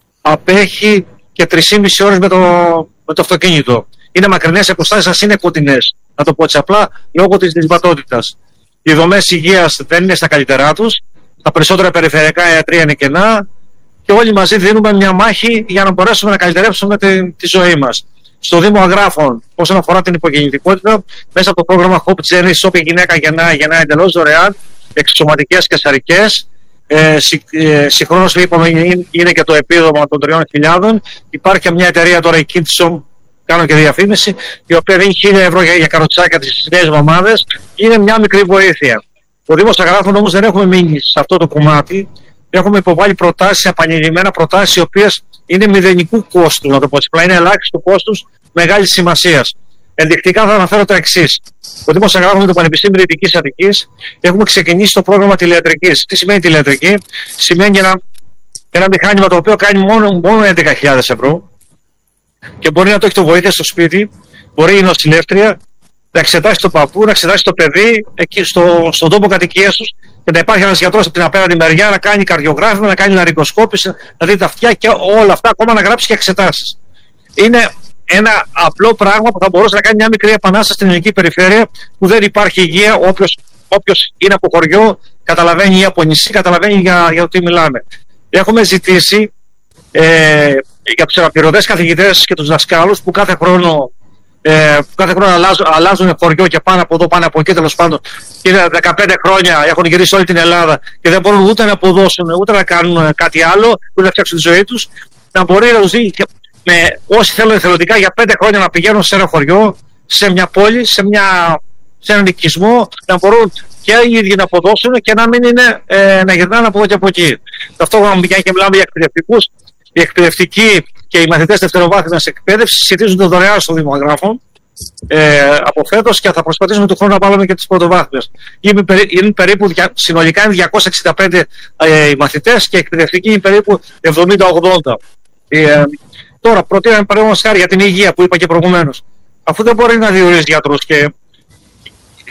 απέχει και τρεις και μισή ώρες με το, με το αυτοκίνητο. Είναι μακρινές αποστάσεις, είναι κοντινές. Να το πω έτσι απλά, λόγω της δυσβατότητας. Οι δομές υγείας δεν είναι στα καλύτερά τους. Τα περισσότερα περιφερειακά ιατρεία είναι κενά. Και όλοι μαζί δίνουμε μια μάχη για να μπορέσουμε να καλυτερεύσουμε τη, τη ζωή μας. Στο Δήμο Εγγράφων, όσον αφορά την υπογεννητικότητα, μέσα από το πρόγραμμα Hope Genesis, όποια γυναίκα γεννάει, γεννάει εντελώς δωρεάν, εξισωματικές και σαρικές. Ε, συ, ε, συγχρόνως, είπαμε, είναι και το επίδομα των τριών χιλιάδων. Υπάρχει και μια εταιρεία τώρα, η Kidsome, κάνω και διαφήμιση, η οποία δίνει χίλια ευρώ για, για καροτσάκια τις νέες μαμάδες. Είναι μια μικρή βοήθεια. Ο Δήμος Εγγράφων όμως δεν έχουμε μείνει σε αυτό το κομμάτι. Έχουμε υποβάλει προτάσεις, επανειλημμένα προτάσεις, οι οποίες είναι μηδενικού κόστου, να το πω έτσι. Απλά είναι ελάχιστο κόστους μεγάλης σημασίας. Ενδεικτικά θα αναφέρω το εξής. Ο Δήμος Εγγράφων με το Πανεπιστήμιο Δυτικής Αττικής έχουμε ξεκινήσει το πρόγραμμα τηλεατρικής. Τι σημαίνει τηλεατρική? Σημαίνει ένα, ένα μηχάνημα το οποίο κάνει μόνο, μόνο έντεκα χιλιάδες ευρώ και μπορεί να το έχει το βοήθεια στο σπίτι, μπορεί η νοσηλεύτρια να εξετάσει το παππού, να εξετάσει το παιδί εκεί στο, στον τόπο κατοικίας τους και να υπάρχει ένας γιατρός από την απέναντι μεριά να κάνει καρδιογράφημα, να κάνει λαρικοσκόπηση, να δει τα αυτιά και όλα αυτά, ακόμα να γράψει και εξετάσεις. Είναι ένα απλό πράγμα που θα μπορούσε να κάνει μια μικρή επανάσταση στην ελληνική περιφέρεια που δεν υπάρχει υγεία. Όποιος, όποιος είναι από χωριό, καταλαβαίνει, ή από νησί, καταλαβαίνει για, για το τι μιλάμε. Έχουμε ζητήσει ε, για τους αναπληρωτές καθηγητές και τους δασκάλους που κάθε χρόνο Ε, που κάθε χρόνο αλλάζουν, αλλάζουν χωριό και πάνω από εδώ, πάνω από εκεί, τέλος πάντων. Και είναι δεκαπέντε χρόνια, έχουν γυρίσει όλη την Ελλάδα και δεν μπορούν ούτε να αποδώσουν, ούτε να κάνουν κάτι άλλο, ούτε να φτιάξουν τη ζωή τους. Να μπορεί να τους δει και με όσοι θέλουν εθελοντικά για πέντε χρόνια να πηγαίνουν σε ένα χωριό, σε μια πόλη, σε, μια, σε έναν οικισμό, να μπορούν και οι ίδιοι να αποδώσουν και να μην είναι ε, να γυρνάνε από εδώ και από εκεί. Ταυτόχρονα και μιλάμε για εκπαιδευτικούς. Οι εκπαιδευτικοί και οι μαθητές δευτεροβάθμιας εκπαίδευσης σχετίζονται δωρεάν στο Δήμο Εγγράφων ε, από φέτος και θα προσπαθήσουμε του χρόνου να βάλουμε και τις πρωτοβάθμιες. Είναι, περί, είναι περίπου, συνολικά είναι διακόσιοι εξήντα πέντε ε, οι μαθητές και οι εκπαιδευτικοί είναι περίπου εβδομήντα ογδόντα. Ε, τώρα, προτείναμε παραδείγματος χάρη για την υγεία που είπα και προηγουμένως. Αφού δεν μπορεί να διορίζει γιατρούς και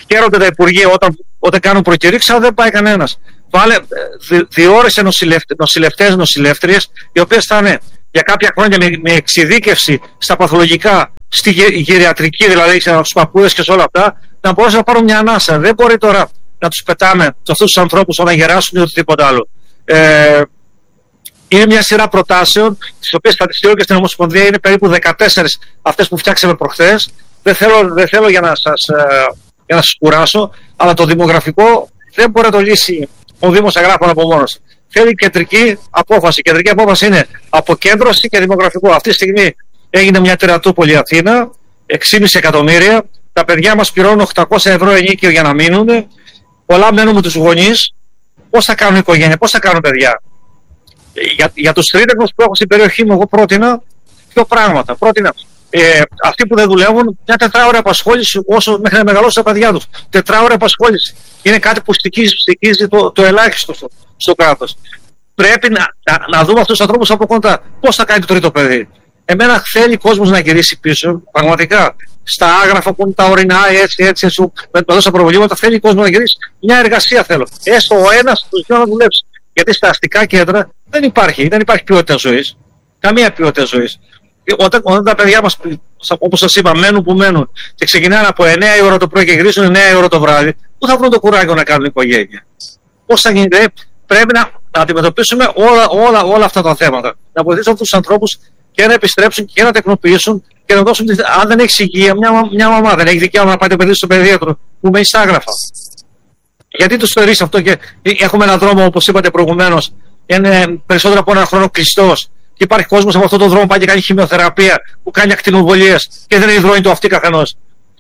χαίρονται τα Υπουργεία όταν, όταν κάνουν προκηρύξεις, αλλά δεν πάει κανένας. Βάλε διόρεσε νοσηλευτές, νοσηλεύτριες, οι οποίες θα είναι για κάποια χρόνια με, με εξειδίκευση στα παθολογικά, στη γυριατρική, δηλαδή στους παππούδες και σε όλα αυτά, να μπορέσουν να πάρουν μια ανάσα. Δεν μπορεί τώρα να τους πετάμε σε αυτούς τους ανθρώπους όταν γεράσουν ή οτιδήποτε άλλο. Ε, είναι μια σειρά προτάσεων, τις οποίες θα τις στείλω και στην Ομοσπονδία, είναι περίπου δεκατέσσερις αυτές που φτιάξαμε προχθές. Δεν θέλω, δεν θέλω για, να σας, για να σας κουράσω, αλλά το δημογραφικό δεν μπορεί να το λύσει ο Δήμος Αγράφων από μόνος. Θέλει κεντρική απόφαση. Η κεντρική απόφαση είναι αποκέντρωση και δημογραφικό. Αυτή τη στιγμή έγινε μια τερατούπολη Αθήνα, έξι κόμμα πέντε εκατομμύρια. Τα παιδιά μας πληρώνουν οκτακόσια ευρώ ενίκιο για να μείνουν. Πολλά μένουν με τους γονείς. Πώς θα κάνουν οικογένεια, πώς θα κάνουν παιδιά. Για, για τους τρίτεκνους που έχω στην περιοχή μου, εγώ πρότεινα δύο πράγματα. Πρότεινα ε, αυτοί που δεν δουλεύουν μια τετράωρη απασχόληση όσο μέχρι να μεγαλώσουν τα παιδιά τους. Τετράωρη απασχόληση. Είναι κάτι που στοιχίζει, στοιχίζει το, το ελάχιστο στο, στο κράτος. Πρέπει να, να, να δούμε αυτούς τους ανθρώπους από κοντά. Πώς θα κάνει το τρίτο παιδί. Εμένα θέλει κόσμος να γυρίσει πίσω, πραγματικά. Στα άγραφα που είναι τα ορεινά, έτσι, έτσι, έτσι, με τόσα προβλήματα, θέλει κόσμο να γυρίσει. Μια εργασία θέλω. Έστω ο ένας του δύο να δουλέψει. Γιατί στα αστικά κέντρα δεν υπάρχει, δεν υπάρχει ποιότητα ζωής. Καμία ποιότητα ζωής. Όταν, όταν τα παιδιά μας, όπως σας είπα, μένουν που μένουν και ξεκινάνε από εννιά η ώρα το πρωί και γυρίζουν εννιά η ώρα το βράδυ, πού θα βρουν το κουράγιο να κάνουν οικογένεια. Πώς θα γίνει, πρέπει να, να αντιμετωπίσουμε όλα, όλα, όλα αυτά τα θέματα. Να βοηθήσουμε αυτούς τους ανθρώπους και να επιστρέψουν και να τεκνοποιήσουν και να δώσουν. Αν δεν έχει υγεία, μια, μια μαμά δεν έχει δικαίωμα να πάει το παιδί στο παιδίατρο που μένει στα άγραφα. Γιατί τους θεωρείς αυτό και έχουμε έναν δρόμο, όπως είπατε προηγουμένως, είναι περισσότερο από ένα χρόνο κλειστός. Και υπάρχει κόσμος από αυτόν τον δρόμο που πάει και κάνει χημειοθεραπεία, που κάνει ακτινοβολίες και δεν υδρώνει το αυτί καθενός.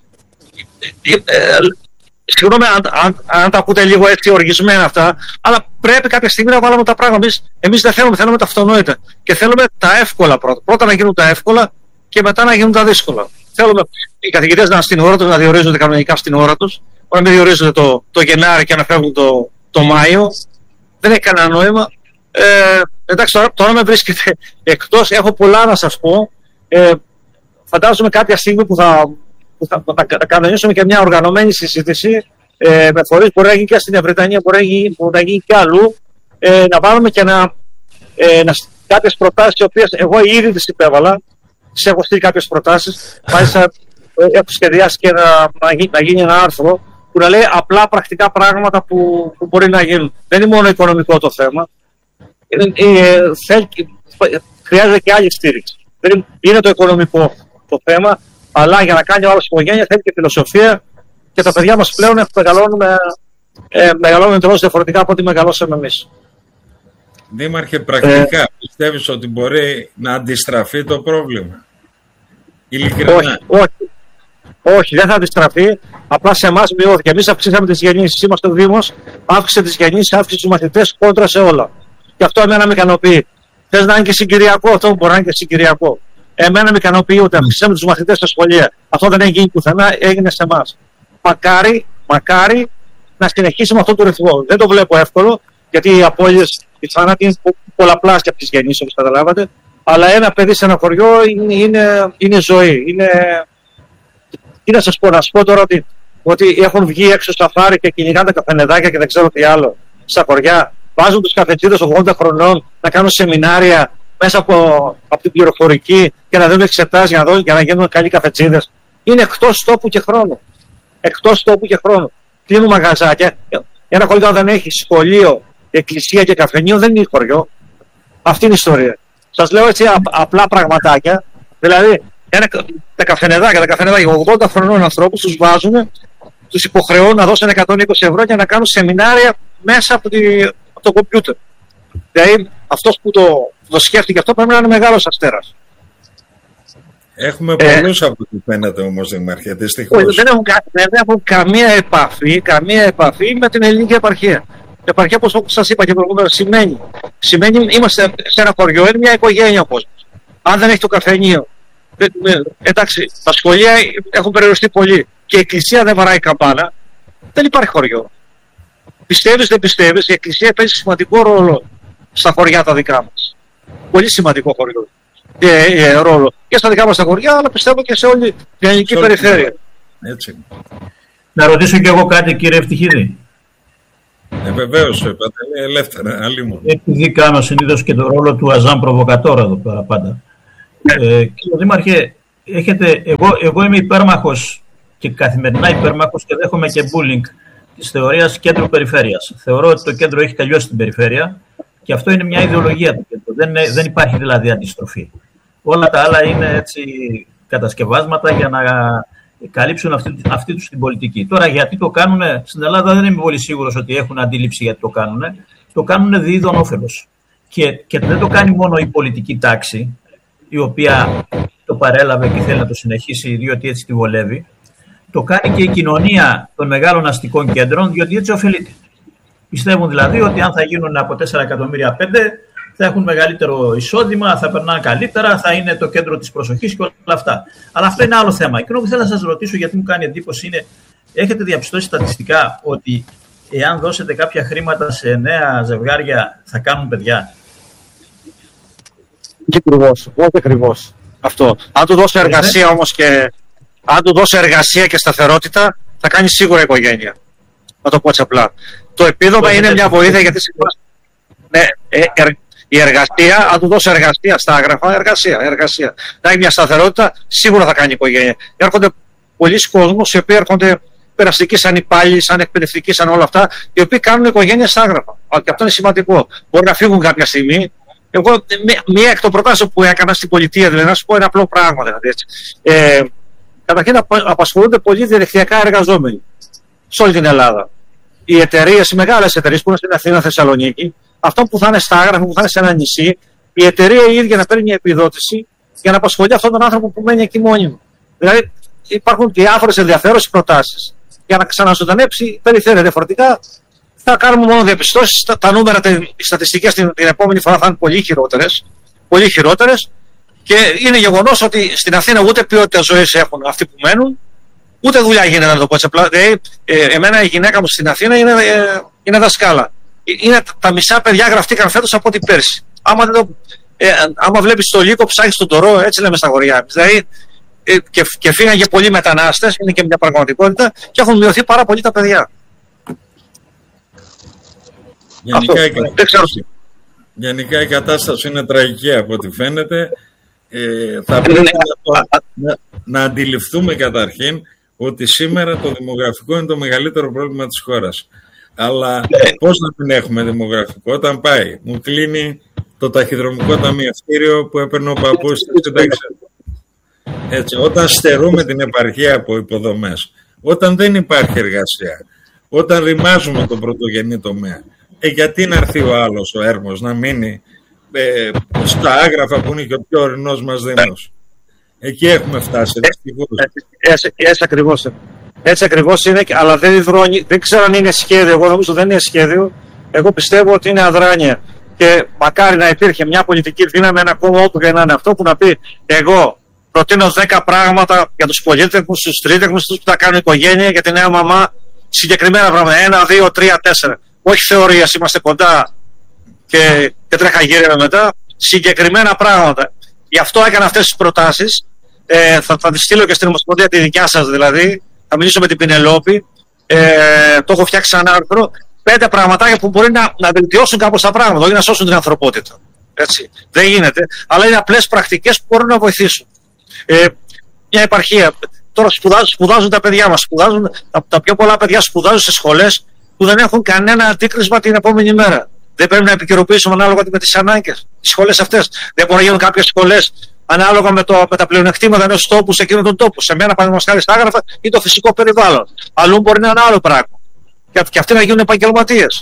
Συγγνώμη αν, αν, αν τα ακούτε λίγο έτσι οργισμένα αυτά, αλλά πρέπει κάποια στιγμή να βάλουμε τα πράγματα. Εμείς, εμείς δεν θέλουμε, θέλουμε τα αυτονόητα. Και θέλουμε τα εύκολα πρώτα. Πρώτα να γίνουν τα εύκολα και μετά να γίνουν τα δύσκολα. Θέλουμε οι καθηγητές να είναι στην ώρα τους, να διορίζονται κανονικά στην ώρα τους. Να μην διορίζονται το, το Γενάρη και να φεύγουν το, το Μάιο. Δεν έχει κανένα νόημα. Ε, εντάξει, τώρα, τώρα με βρίσκεται εκτός. Έχω πολλά να σας πω. Ε, φαντάζομαι κάποια στιγμή που θα. που θα, θα, θα κανονίσουμε και μια οργανωμένη συζήτηση ε, με φορείς, μπορεί να γίνει και στην Βρετανία, μπορεί να γίνει, μπορεί να γίνει και αλλού, ε, να βάλουμε και να, ε, να, κάποιες προτάσεις, οι οποίες εγώ ήδη τις υπέβαλα, τις έχω στείλει κάποιες προτάσεις, μάλιστα ε, έχω σχεδιάσει και να, να, γίνει, να γίνει ένα άρθρο που να λέει απλά πρακτικά πράγματα που, που μπορεί να γίνουν. Δεν είναι μόνο οικονομικό το θέμα, ε, ε, θέλ, χρειάζεται και άλλη στήριξη. Δεν είναι το οικονομικό το θέμα, αλλά για να κάνει ο άλλος οικογένεια θέλει και φιλοσοφία και τα παιδιά μας πλέον μεγαλώνουν, ε, μεγαλώνουν εντελώς διαφορετικά από ό,τι μεγαλώσαμε εμείς. Δήμαρχε, πρακτικά ε, πιστεύεις ότι μπορεί να αντιστραφεί το πρόβλημα? Ειλικρινά. Όχι, όχι, όχι, δεν θα αντιστραφεί. Απλά σε εμάς μειώθηκε. Εμείς αυξήσαμε τις γεννήσεις. Είμαστε ο Δήμος, αύξησε τις γεννήσεις, αύξησε τους μαθητές κόντρα σε όλα. Και αυτό εμένα με ικανοποιεί. Θες να είναι και συγκυριακό, αυτό μπορεί να είναι και συγκυριακό. Εμένα με ικανοποιεί ότι αυξήσαμε τους μαθητές στα σχολεία. Αυτό δεν έχει γίνει πουθενά, έγινε σε εμάς. Μακάρι, μακάρι να συνεχίσει με αυτόν τον ρυθμό. Δεν το βλέπω εύκολο, γιατί οι απώλειες, οι θάνατοι είναι πολλαπλάσια από τις γεννήσεις, όπως καταλάβατε. Αλλά ένα παιδί σε ένα χωριό είναι, είναι, είναι ζωή. Είναι... Τι να σας πω, να σας πω τώρα ότι, ότι έχουν βγει έξω στα φάρη και κυνηγάνε τα καφενεδάκια και δεν ξέρω τι άλλο. Στα χωριά βάζουν τους καφετζίδες ογδόντα χρονών να κάνουν σεμινάρια μέσα από, από την πληροφορική και να δίνουν εξετάσεις για να, δω, για να γίνουν καλοί καφετζίδες. Είναι εκτός τόπου και χρόνου. Εκτός τόπου και χρόνου. Κλείνουν μαγαζάκια. Ένα χωριό δεν έχει σχολείο, εκκλησία και καφενείο, δεν είναι χωριό. Αυτή είναι η ιστορία. Σας λέω έτσι α, απλά πραγματάκια. Δηλαδή, ένα, τα καφενεδάκια, τα καφενεδάκια ογδόντα χρονών ανθρώπους τους βάζουν, τους υποχρεώνουν να δώσουν εκατόν είκοσι ευρώ για να κάνουν σεμινάρια μέσα από, τη, από το κομπιούτερ. Δηλαδή, αυτός που το, το σκέφτηκε αυτό πρέπει να είναι μεγάλος αστέρας. Έχουμε ε, πολλούς από ό,τι φαίνεται όμως, Δήμαρχε, δυστυχώς. Δεν έχουν, δεν έχουν καμία επαφή, καμία επαφή με την ελληνική επαρχία. Η επαρχία, όπως σας είπα και προηγούμενα, σημαίνει, σημαίνει είμαστε σε ένα χωριό, είναι μια οικογένεια ο κόσμος. Αν δεν έχει το καφενείο, ε, ε, εντάξει, τα σχολεία έχουν περιοριστεί πολύ και η εκκλησία δεν βαράει καμπάνα, δεν υπάρχει χωριό. Πιστεύεις, δεν πιστεύεις, η εκκλησία παίζει σημαντικό ρόλο στα χωριά τα δικά μας. Πολύ σημαντικό χωριό. Και, ε, ρόλο και στα δικά μας τα χωριά, αλλά πιστεύω και σε όλη την ελληνική περιφέρεια. Έτσι. Να ρωτήσω κι εγώ κάτι, κύριε Ευτυχίδη. Ε, βεβαίως, Παντελή, ελεύθερα, αλλήμον. Επειδή κάνω συνήθως και τον ρόλο του Αζάν Προβοκατόρα εδώ πέρα πάντα. ε, κύριε Δήμαρχε, έχετε, εγώ, εγώ είμαι υπέρμαχος και καθημερινά υπέρμαχος και δέχομαι και bullying της θεωρίας κέντρο-περιφέρειας. Θεωρώ ότι το κέντρο έχει τελειώσει την περιφέρεια και αυτό είναι μια ιδεολογία του κέντρου. Δεν, δεν υπάρχει δηλαδή αντιστροφή. Όλα τα άλλα είναι έτσι κατασκευάσματα για να καλύψουν αυτή, αυτή τους την πολιτική. Τώρα, γιατί το κάνουν στην Ελλάδα, δεν είμαι πολύ σίγουρος ότι έχουν αντίληψη γιατί το κάνουν. Το κάνουν διείδων όφελος. Και, και δεν το κάνει μόνο η πολιτική τάξη, η οποία το παρέλαβε και θέλει να το συνεχίσει, διότι έτσι τη βολεύει. Το κάνει και η κοινωνία των μεγάλων αστικών κέντρων, διότι έτσι ωφελείται. Πιστεύουν δηλαδή ότι αν θα γίνουν από τέσσερα εκατομμύρια πέντε, θα έχουν μεγαλύτερο εισόδημα, θα περνάνε καλύτερα, θα είναι το κέντρο της προσοχής και όλα αυτά. Αλλά αυτό είναι άλλο θέμα. Εκείνο που θέλω να σας ρωτήσω, γιατί μου κάνει εντύπωση, είναι: έχετε διαπιστώσει στατιστικά ότι εάν δώσετε κάποια χρήματα σε νέα ζευγάρια, θα κάνουν παιδιά? Όχι ακριβώς. Όχι ακριβώς αυτό. Αν του δώσει εργασία όμως και αν του δώσει εργασία και σταθερότητα, θα κάνει σίγουρα οικογένεια. Να το πω έτσι απλά. Το επίδομα είναι μια βοήθεια γιατί ναι, ε, ε, η εργασία, αν του δώσει εργασία στα άγραφα, εργασία, εργασία. Να έχει μια σταθερότητα, σίγουρα θα κάνει οικογένεια. Έρχονται πολλοί κόσμος οι οποίοι έρχονται περαστικοί, σαν υπάλληλοι, σαν εκπαιδευτικοί, σαν όλα αυτά, οι οποίοι κάνουν οικογένεια στα άγραφα. Και αυτό είναι σημαντικό. Μπορεί να φύγουν κάποια στιγμή. Εγώ, μία εκ των προτάσεων που έκανα στην πολιτεία, δηλαδή, να σου πω ένα απλό πράγμα. Δηλαδή, έτσι. Ε, καταρχήν, απασχολούνται πολλοί διαδικτυακά εργαζόμενοι σε όλη την Ελλάδα. Οι εταιρείες, οι μεγάλες εταιρείες που είναι στην Αθήνα, Θεσσαλονίκη, αυτό που θα είναι στα άγραφα, που θα είναι σε ένα νησί, η εταιρεία η ίδια να παίρνει μια επιδότηση για να απασχολεί αυτόν τον άνθρωπο που μένει εκεί μόνιμο. Δηλαδή, υπάρχουν διάφορες ενδιαφέρουσες προτάσεις για να ξαναζωντανέψει η περιφέρεια. Διαφορετικά, θα κάνουμε μόνο διαπιστώσεις. Τα, τα νούμερα, οι στατιστικές την, την επόμενη φορά θα είναι πολύ χειρότερες. Πολύ χειρότερες. Και είναι γεγονός ότι στην Αθήνα ούτε ποιότητα ζωής έχουν αυτοί που μένουν, ούτε δουλειά γίνεται, να το πω έτσι απλά. Δηλαδή, ε, εμένα η γυναίκα μου στην Αθήνα είναι, ε, είναι δασκάλα. Είναι, τα μισά παιδιά γραφτήκαν φέτος από ό,τι πέρσι. Άμα, το, ε, άμα βλέπεις το λύκο, ψάχνεις τον τορό, έτσι λέμε στα χωριά. Δηλαδή, ε, και, και φύγαν και πολλοί μετανάστες, είναι και μια πραγματικότητα, και έχουν μειωθεί πάρα πολύ τα παιδιά. Γενικά, η κατάσταση, γενικά η κατάσταση είναι τραγική από ό,τι φαίνεται. Ε, θα πρέπει να, το, να, να αντιληφθούμε καταρχήν ότι σήμερα το δημογραφικό είναι το μεγαλύτερο πρόβλημα της χώρας. Αλλά πώς να μην έχουμε δημογραφικό όταν πάει? Μου κλείνει το ταχυδρομικό ταμιευτήριο που έπαιρνε ο παππούς στη σύνταξη. Έτσι, όταν στερούμε την επαρχία από υποδομές, όταν δεν υπάρχει εργασία, όταν ρημάζουμε τον πρωτογενή τομέα, ε, γιατί να έρθει ο άλλος, ο έρμος, να μείνει ε, στα άγραφα που είναι και ο πιο ορεινός μας δήμος? Εκεί έχουμε φτάσει. Έτσι, έτσι ακριβώς. Έτσι ακριβώς είναι, αλλά δεν υδρώνει, δεν ξέρω αν είναι σχέδιο. Εγώ νομίζω δεν είναι σχέδιο. Εγώ πιστεύω ότι είναι αδράνεια. Και μακάρι να υπήρχε μια πολιτική δύναμη, ένα κόμμα όπου και να είναι αυτό, που να πει: εγώ προτείνω δέκα πράγματα για τους πολίτεκνους, τους τρίτεκνους, τους που θα κάνουν οικογένεια, για τη νέα μαμά. Συγκεκριμένα πράγματα. Ένα, δύο, τρία, τέσσερα. Όχι θεωρίας, είμαστε κοντά και, και τρέχα γύρευε μετά. Συγκεκριμένα πράγματα. Γι' αυτό έκανα αυτές τις προτάσεις. Ε, θα, θα τις στείλω και στην Ομοσπονδία τη δικιά σας δηλαδή. Θα μιλήσω με την Πινελόπη. Ε, το έχω φτιάξει σαν άρθρο. Πέντε πραγματάκια που μπορεί να, να βελτιώσουν κάπως τα πράγματα, όχι να σώσουν την ανθρωπότητα. Έτσι. Δεν γίνεται. Αλλά είναι απλές πρακτικές που μπορούν να βοηθήσουν. Ε, μια επαρχία. Τώρα σπουδάζουν, σπουδάζουν τα παιδιά μας. Σπουδάζουν, τα, τα πιο πολλά παιδιά σπουδάζουν σε σχολές που δεν έχουν κανένα αντίκρισμα την επόμενη μέρα. Δεν πρέπει να επικαιροποιήσουμε ανάλογα με τις ανάγκες. Οι σχολές αυτές. Δεν μπορεί να γίνουν κάποιες σχολές ανάλογα με, το, με τα πλεονεκτήματα ενός τόπου σε εκείνον τον τόπο. Σε μένα, παραδείγματος χάρη, στα άγραφα ή το φυσικό περιβάλλον. Αλλού μπορεί να είναι άλλο πράγμα. Και, και αυτοί να γίνουν επαγγελματίες.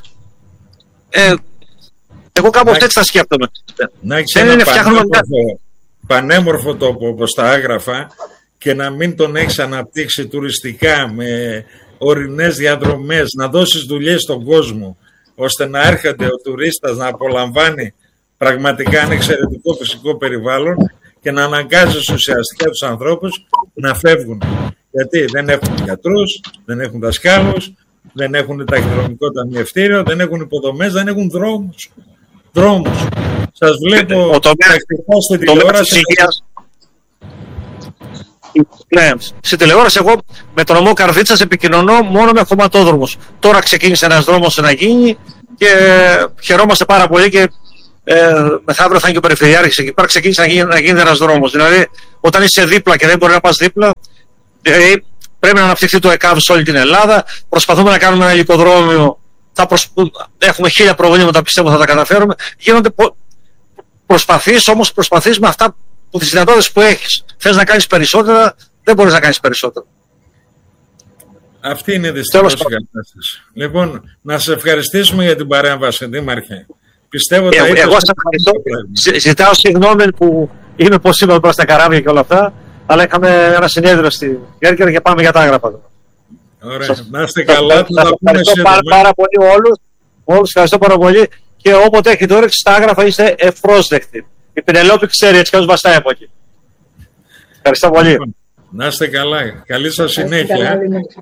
Ε, εγώ κάπου έτσι θα σκέφτομαι. Να έχεις ένα είναι πανέμορφο, πανέμορφο τόπο όπως τα άγραφα και να μην τον έχεις αναπτύξει τουριστικά με ορεινές διαδρομές, να δώσεις δουλειές στον κόσμο, ώστε να έρχεται ο τουρίστας να απολαμβάνει πραγματικά ένα εξαιρετικό φυσικό περιβάλλον και να αναγκάζεις ουσιαστικά τους ανθρώπους να φεύγουν. Γιατί δεν έχουν γιατρούς, δεν έχουν δασκάλους, δεν έχουν ταχυδρομικό ταμιευτήριο, δεν έχουν υποδομές, δεν έχουν δρόμους. Δρόμους. Σας βλέπω τακτικά στην τηλεόραση. Ναι, στην τηλεόραση εγώ με τον νομό Καρδίτσας επικοινωνώ μόνο με χωματόδρομους. Τώρα ξεκίνησε ένας δρόμος να γίνει και χαιρόμαστε πάρα πολύ και ε, μεθαύριο θα είναι και ο Περιφερειάρχης εκεί πέρα, ξεκίνησε να γίνει, να γίνει ένας δρόμος. Δηλαδή, όταν είσαι δίπλα και δεν μπορεί να πας δίπλα, δηλαδή, πρέπει να αναπτυχθεί το ΕΚΑΒ σε όλη την Ελλάδα. Προσπαθούμε να κάνουμε ένα υλικοδρόμιο. Θα προσ... Έχουμε χίλια προβλήματα, πιστεύω θα τα καταφέρουμε. Γίνονται πο... προσπαθείς, όμως προσπαθείς με αυτά που τις δυνατότητες που έχεις. Θες να κάνεις περισσότερα, δεν μπορείς να κάνεις περισσότερα. Αυτή είναι δυστυχώς η κατάσταση. Λοιπόν, να σε ευχαριστήσουμε για την παρέμβαση, Δήμαρχε. Πιστεύω ε, τα εγώ σας ευχαριστώ. Ζητάω συγγνώμη που είμαι πως είμαι προς τα καράβια και όλα αυτά, αλλά είχαμε ένα συνέδριο στη Κέρκυρα και πάμε για τα άγραφα. Ωραία, σας, να είστε καλά. Σας ευχαριστώ πάρα, πάρα πολύ όλους. Όλους ευχαριστώ πάρα πολύ και όποτε έχετε όρεξη στα άγραφα είστε ευπρόσδεκτοι. Η Πινελόπη ξέρει έτσι κι αλλιώς βαστάει από εκεί. Ευχαριστώ πολύ. Να είστε καλά. Καλή σας συνέχεια.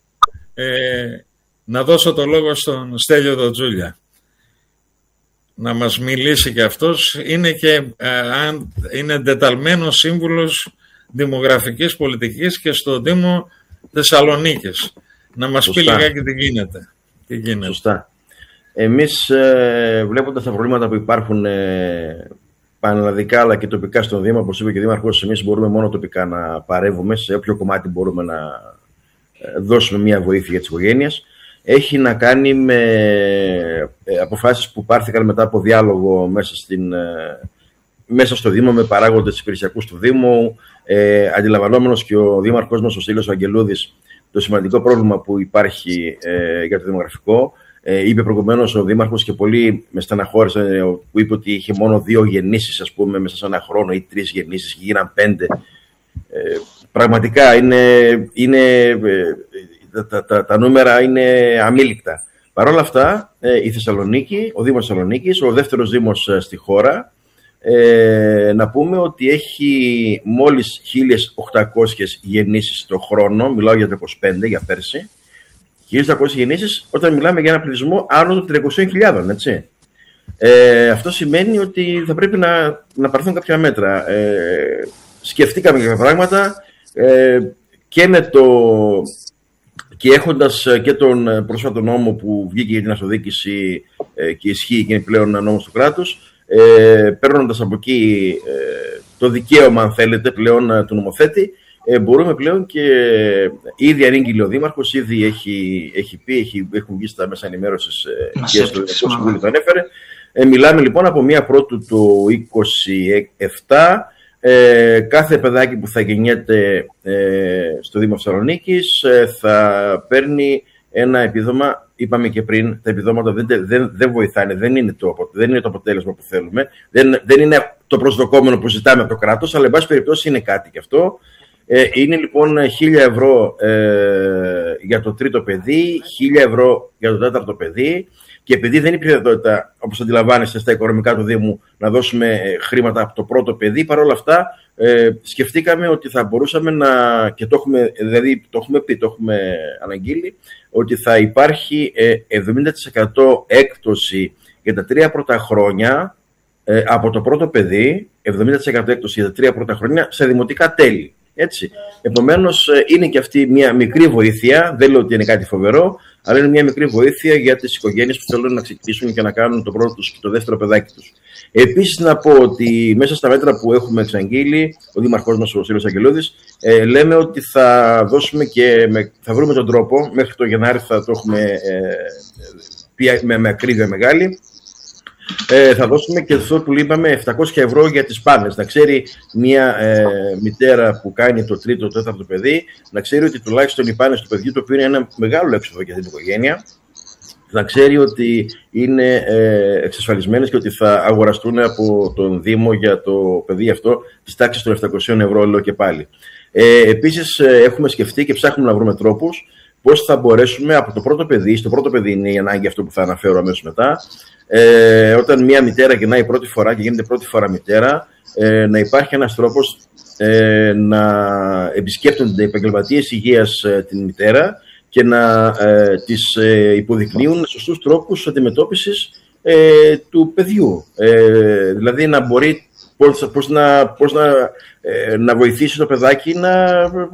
Ε, να δώσω το λόγο στον Στέλιο Δοτζούλια να μας μιλήσει και αυτός. Είναι και ε, είναι εντεταλμένος σύμβουλος δημογραφικής πολιτικής και στο Δήμο Θεσσαλονίκης. Να μας Σωστά. πει λιγάκι τι γίνεται. τι γίνεται. Σωστά. Εμείς ε, βλέποντας τα προβλήματα που υπάρχουν ε, πανελλαδικά αλλά και τοπικά στον Δήμο, όπως είπε και ο Δήμαρχος, εμείς μπορούμε μόνο τοπικά να παρεύουμε σε όποιο κομμάτι μπορούμε να ε, δώσουμε μια βοήθεια για τις οικογένειες. Έχει να κάνει με ε, αποφάσεις που πάρθηκαν μετά από διάλογο μέσα, στην, ε, μέσα στο Δήμο με παράγοντες υπηρεσιακούς του Δήμου, ε, αντιλαμβανόμενος και ο Δήμαρχός μας, ο Στήλιος Αγγελούδης, το σημαντικό πρόβλημα που υπάρχει ε, για το δημογραφικό. Ε, είπε προηγουμένως ο Δήμαρχος και πολύ με στεναχώρησε που είπε ότι είχε μόνο δύο γεννήσεις, ας πούμε, μέσα σε ένα χρόνο ή τρεις γεννήσεις και γίναν πέντε. Ε, πραγματικά είναι, είναι, ε, τα, τα, τα νούμερα είναι αμήλικτα. Παρ' όλα αυτά, ε, η Θεσσαλονίκη, ο Δήμος Θεσσαλονίκης, ο δεύτερος Δήμος ε, στη χώρα, ε, να πούμε ότι έχει μόλις χίλιες οκτακόσιες γεννήσεις το χρόνο, μιλάω για το είκοσι πέντε, για πέρσι, χίλιες οκτακόσιες γεννήσεις όταν μιλάμε για ένα πληθυσμό άνω των τριακοσίων χιλιάδων, έτσι. Ε, αυτό σημαίνει ότι θα πρέπει να, να πάρθουν κάποια μέτρα. Ε, σκεφτήκαμε κάποια πράγματα ε, και, με το, και έχοντας και τον πρόσφατο νόμο που βγήκε για την αυτοδιοίκηση ε, και ισχύει και είναι πλέον νόμος του κράτους, ε, παίρνοντας από εκεί ε, το δικαίωμα, αν θέλετε, πλέον του νομοθέτη, Ε, μπορούμε πλέον και ήδη ανήγγειλε ο Δήμαρχος, ήδη έχει, έχει πει, έχει, έχουν βγει στα μέσα ενημέρωσης ε, και στο Συμβούλιο το ανέφερε. Ε, μιλάμε λοιπόν από μία πρώτου του είκοσι επτά, ε, κάθε παιδάκι που θα γεννιέται ε, στο Δήμο Θεσσαλονίκης ε, θα παίρνει ένα επίδομα. Είπαμε και πριν, τα επιδόματα δεν, δεν, δεν βοηθάνε, δεν είναι, το, δεν είναι το αποτέλεσμα που θέλουμε, δεν, δεν είναι το προσδοκόμενο που ζητάμε από το κράτος, αλλά εν πάση περιπτώσει είναι κάτι και αυτό. Ε, είναι λοιπόν χίλια ευρώ ε, για το τρίτο παιδί, χίλια ευρώ για το τέταρτο παιδί, και επειδή δεν υπήρχε δυνατότητα, όπως αντιλαμβάνεστε, στα οικονομικά του Δήμου να δώσουμε ε, χρήματα από το πρώτο παιδί, παρόλα αυτά ε, σκεφτήκαμε ότι θα μπορούσαμε να, και το έχουμε, δηλαδή, το έχουμε πει, το έχουμε αναγγείλει, ότι θα υπάρχει ε, εβδομήντα τοις εκατό έκπτωση για τα τρία πρώτα χρόνια ε, από το πρώτο παιδί, εβδομήντα τοις εκατό έκπτωση για τα τρία πρώτα χρόνια σε δημοτικά τέλη. Έτσι. Επομένως, είναι και αυτή μια μικρή βοήθεια, δεν λέω ότι είναι κάτι φοβερό, αλλά είναι μια μικρή βοήθεια για τις οικογένειες που θέλουν να ξεκινήσουν και να κάνουν το πρώτο τους και το δεύτερο παιδάκι τους. Επίσης, να πω ότι μέσα στα μέτρα που έχουμε εξαγγείλει, ο Δήμαρχός μας, ο Στήλιος Αγγελούδης, ε, λέμε ότι θα δώσουμε και με, θα βρούμε τον τρόπο, μέχρι το Γενάρη θα το έχουμε ε, με, με ακρίβεια μεγάλη. Ε, θα δώσουμε και αυτό που είπαμε, επτακόσια ευρώ για τις πάνες. Να ξέρει μια ε, μητέρα που κάνει το τρίτο, το τέταρτο παιδί, να ξέρει ότι τουλάχιστον οι πάνες του παιδιού, το οποίο είναι ένα μεγάλο έξοδο για την οικογένεια, να ξέρει ότι είναι ε, εξασφαλισμένες και ότι θα αγοραστούν από τον Δήμο για το παιδί αυτό της τάξης των επτακόσια ευρώ, λέω και πάλι. Ε, επίσης, ε, έχουμε σκεφτεί και ψάχνουμε να βρούμε τρόπους πώς θα μπορέσουμε από το πρώτο παιδί, στο πρώτο παιδί είναι η ανάγκη αυτό που θα αναφέρω αμέσως μετά, ε, όταν μια μητέρα γεννάει πρώτη φορά και γίνεται πρώτη φορά μητέρα, ε, να υπάρχει ένας τρόπος ε, να επισκέπτονται οι επαγγελματίες υγείας ε, την μητέρα και να ε, της ε, υποδεικνύουν σωστούς τρόπους αντιμετώπισης ε, του παιδιού. Ε, δηλαδή να μπορεί πώς, πώς, να, πώς να, ε, να βοηθήσει το παιδάκι να,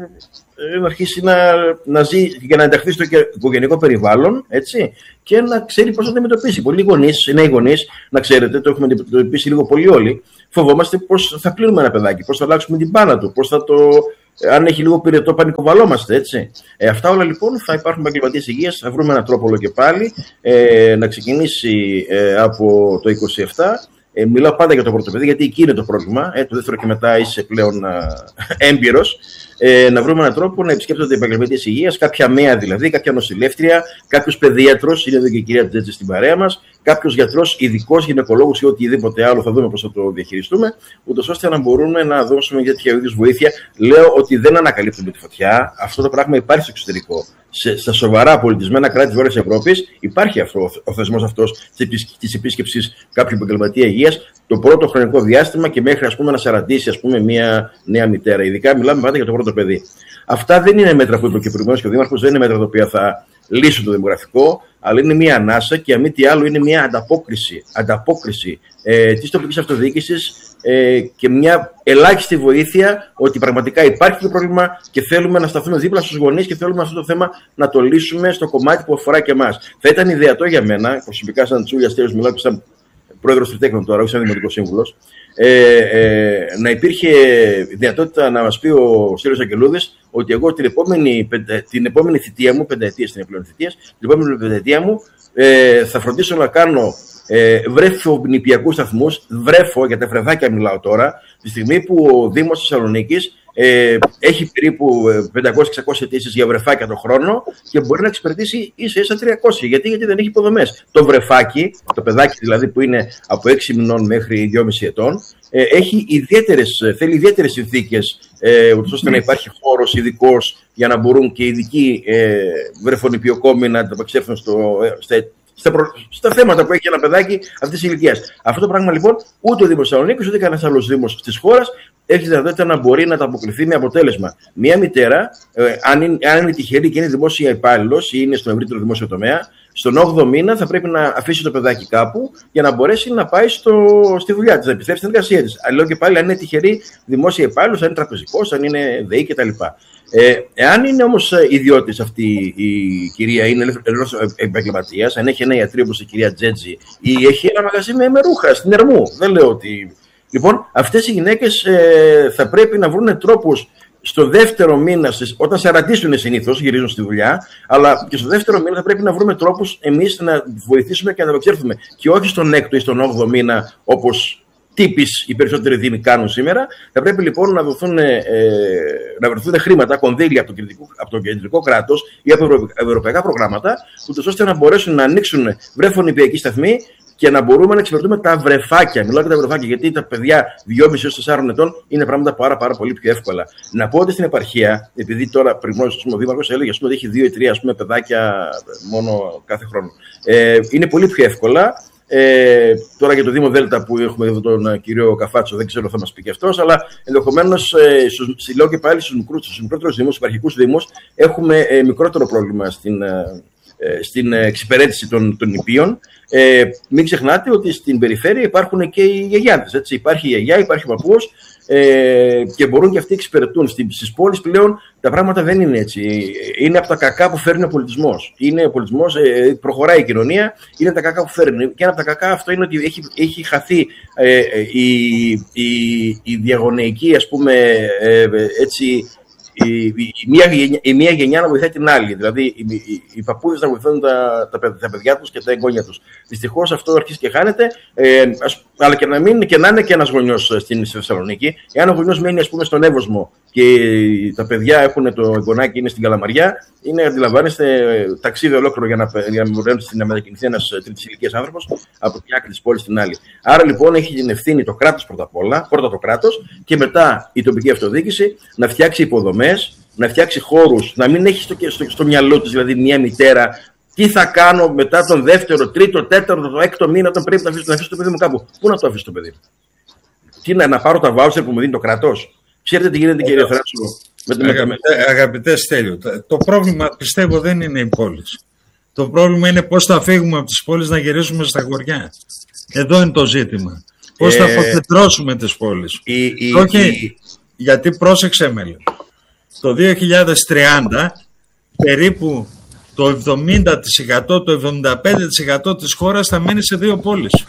να αρχίσει να, να ζει και να ενταχθεί στο οικογενειακό περιβάλλον, έτσι, και να ξέρει πώς να το αντιμετωπίσει. Πολλοί γονείς, νέοι γονείς, να ξέρετε, το έχουμε αντιμετωπίσει λίγο πολύ όλοι, φοβόμαστε πώς θα κλείνουμε ένα παιδάκι, πώς θα αλλάξουμε την μπάνα του, πώς θα το. Αν έχει λίγο πυρετό, πανικοβαλόμαστε, έτσι. Ε, αυτά όλα λοιπόν θα υπάρχουν επαγγελματίες υγείας, θα βρούμε έναν τρόπο όλο και πάλι ε, να ξεκινήσει ε, από το είκοσι επτά. Ε, μιλάω πάντα για το πρώτο παιδί, γιατί εκεί είναι το πρόβλημα. Ε, το δεύτερο και μετά είσαι πλέον έμπειρος. Ε, να βρούμε έναν τρόπο να επισκέπτονται οι επαγγελματίες υγείας, κάποια ΜΕΑ δηλαδή, κάποια νοσηλεύτρια, κάποιος παιδίατρος, είναι εδώ και η κυρία Τζέτζη στην παρέα μας, κάποιος γιατρός, ειδικός γυναικολόγος ή οτιδήποτε άλλο, θα δούμε πώς θα το διαχειριστούμε, ούτως ώστε να μπορούμε να δώσουμε για τέτοια είδους βοήθεια. Λέω ότι δεν ανακαλύπτουμε τη φωτιά, αυτό το πράγμα υπάρχει στο εξωτερικό. Σε, στα σοβαρά πολιτισμένα κράτη της Βόρειας Ευρώπης υπάρχει αυτό, ο θεσμός αυτός της επίσκεψης κάποιου επαγγελματία υγείας το πρώτο χρονικό διάστημα και μέχρι ας πούμε, να σαραντήσει ας πούμε, μια νέα μητέρα. Ειδικά μιλάμε πάντα για το πρώτο παιδί. Αυτά δεν είναι μέτρα που είπε και προηγουμένως και ο Δήμαρχος, δεν είναι μέτρα τα οποία θα λύσουν το δημογραφικό, αλλά είναι μια ανάσα και αν μη τι άλλο είναι μια ανταπόκριση, ανταπόκριση ε, της τοπικής αυτοδιοίκησης ε, και μια ελάχιστη βοήθεια ότι πραγματικά υπάρχει το πρόβλημα και θέλουμε να σταθούμε δίπλα στους γονείς και θέλουμε αυτό το θέμα να το λύσουμε στο κομμάτι που αφορά και εμάς. Θα ήταν ιδεατό για μένα, προσωπικά σαν Τσούλια Στέλιος, μιλάω και σαν πρόεδρος Τριτέκνων τώρα, όχι σαν δημοτικός σύμβουλος, ε, ε, να υπήρχε δυνατότητα να μας πει ο Στέλιος Αγγελούδης ότι εγώ την επόμενη, την επόμενη θητεία μου, πενταετίας στην επόμενη θητεία, την επόμενη πενταετία μου ε, θα φροντίσω να κάνω ε, βρέφο-νηπιακούς σταθμούς, βρέφο για τα φρεδάκια μιλάω τώρα, τη στιγμή που ο Δήμος Θεσσαλονίκης Ε, έχει περίπου πεντακόσιες εξακόσιες αιτήσεις για βρεφάκια το χρόνο και μπορεί να εξυπηρετήσει ίσα ίσα τριακόσιες. Γιατί, γιατί δεν έχει υποδομές. Το βρεφάκι, το παιδάκι δηλαδή που είναι από έξι μηνών μέχρι δυόμισι ετών, ε, έχει ιδιαίτερες, θέλει ιδιαίτερες συνθήκες, ε, ώστε να υπάρχει χώρος ειδικός για να μπορούν και ειδικοί ε, βρεφονηπιοκόμοι να ανταπεξέλθουν στο, στα, στα, προ, στα θέματα που έχει ένα παιδάκι αυτής της ηλικίας. Αυτό το πράγμα λοιπόν ούτε ο Δήμος Θεσσαλονίκης ούτε κανένας άλλος Δήμος της χώρας έχει δυνατότητα να μπορεί να τα αποκριθεί με αποτέλεσμα. Μία μητέρα, ε, αν, είναι, αν είναι τυχερή και είναι δημόσια υπάλληλος ή είναι στον ευρύτερο δημόσιο τομέα, στον όγδοο μήνα θα πρέπει να αφήσει το παιδάκι κάπου για να μπορέσει να πάει στο, στη δουλειά της, να επιστρέψει στην εργασία της. Αλλά και πάλι, αν είναι τυχερή δημόσια υπάλληλος, αν είναι τραπεζικός, αν είναι ΔΕΗ κτλ. Ε, εάν είναι όμως ιδιώτης αυτή η κυρία, είναι ελεύθερος επαγγελματίας, αν έχει ένα ιατρείο όπως η κυρία Τζέτζη ή έχει ένα μαγαζί με ρούχα στην Ερμού, δεν λέω ότι. Λοιπόν, αυτές οι γυναίκες ε, θα πρέπει να βρουν τρόπους στο δεύτερο μήνα, όταν σαραντήσουν συνήθως, γυρίζουν στη δουλειά, αλλά και στο δεύτερο μήνα θα πρέπει να βρούμε τρόπους εμείς να βοηθήσουμε και να ανταπεξέλθουμε. Και όχι στον έκτο ή στον όγδοο μήνα, όπως τύπης οι περισσότεροι δήμοι κάνουν σήμερα. Θα πρέπει λοιπόν να, δοθούν, ε, να βρεθούν χρήματα, κονδύλια από το, κεντρικό, από το κεντρικό κράτος ή από ευρω, ευρωπαϊκά προγράμματα, ούτως ώστε να μπορέσουν να ανοίξουν βρέφο-νηπιακοί σταθμοί και να μπορούμε να εξυπηρετούμε τα βρεφάκια. Μιλάω για τα βρεφάκια, γιατί τα παιδιά δυόμισι έως τεσσάρων ετών είναι πράγματα πάρα, πάρα πολύ πιο εύκολα. Να πω ότι στην επαρχία, επειδή τώρα πριν ο Δήμαρχος έλεγε ότι έχει δύο ή τρία ας πούμε, παιδάκια μόνο κάθε χρόνο, ε, είναι πολύ πιο εύκολα. Ε, τώρα για το Δήμο Δέλτα που έχουμε εδώ τον κύριο Καφάτσο, δεν ξέρω θα μας πει και αυτός, αλλά ενδεχομένως ε, στους, λέω και πάλι στους, μικρούς, στους μικρότερους Δήμους, στους υπαρχικούς Δήμους, έχουμε ε, μικρότερο πρόβλημα στην. Ε, στην εξυπηρέτηση των, των νηπίων. Ε, μην ξεχνάτε ότι στην περιφέρεια υπάρχουν και οι γιαγιάδες. Έτσι. Υπάρχει η γιαγιά, υπάρχει ο παππούς ε, και μπορούν και αυτοί να εξυπηρετούν. Στις πόλεις πλέον τα πράγματα δεν είναι έτσι. Είναι από τα κακά που φέρνει ο πολιτισμός. Είναι ο πολιτισμός, ε, προχωράει η κοινωνία, είναι τα κακά που φέρνει. Και ένα από τα κακά αυτό είναι ότι έχει, έχει χαθεί ε, η, η, η διαγωνεϊκή, ας πούμε, ε, έτσι, Η, η, η, μία γενιά, η μία γενιά να βοηθάει την άλλη. Δηλαδή, οι, οι, οι παππούδες να βοηθούν τα, τα, τα παιδιά τους και τα εγγόνια τους. Δυστυχώς αυτό αρχίζει και χάνεται, ε, ας, αλλά και να, μην, και να είναι και ένας γονιός στην Θεσσαλονίκη. Εάν ο γονιός μένει, ας πούμε, στον Εύωσμο και τα παιδιά έχουν το εγγονάκι είναι στην Καλαμαριά, είναι, αντιλαμβάνεστε, ταξίδι ολόκληρο για να, για να μπορέσει να μετακινηθεί ένας τρίτης ηλικίας άνθρωπος από την άκρη της πόλης στην άλλη. Άρα λοιπόν έχει την ευθύνη το κράτος πρώτα απ' όλα, πρώτα το κράτος και μετά η τοπική αυτοδιοίκηση να φτιάξει υποδομές, να φτιάξει χώρους, να μην έχει στο, στο, στο μυαλό της δηλαδή μια μητέρα. Τι θα κάνω μετά τον δεύτερο, τρίτο, τέταρτο, το έκτο μήνα όταν πρέπει να αφήσω, να αφήσω το παιδί μου κάπου. Πού να το αφήσω το παιδί μου? Τι να, να πάρω τα βάουσερ που μου δίνει το κράτος? Ξέρετε τι γίνεται, κύριε Θράσου? Αγαπητέ, αγαπητέ Στέλιο, το πρόβλημα πιστεύω δεν είναι οι πόλεις. Το πρόβλημα είναι πώς θα φύγουμε από τις πόλεις να γυρίσουμε στα χωριά. Εδώ είναι το ζήτημα. Πώς θα αποκεντρώσουμε τις πόλεις. Η, η, Όχι, η... γιατί πρόσεξε με, το δύο χιλιάδες τριάντα περίπου το εβδομήντα τοις εκατό, το εβδομήντα πέντε τοις εκατό της χώρας θα μένει σε δύο πόλεις.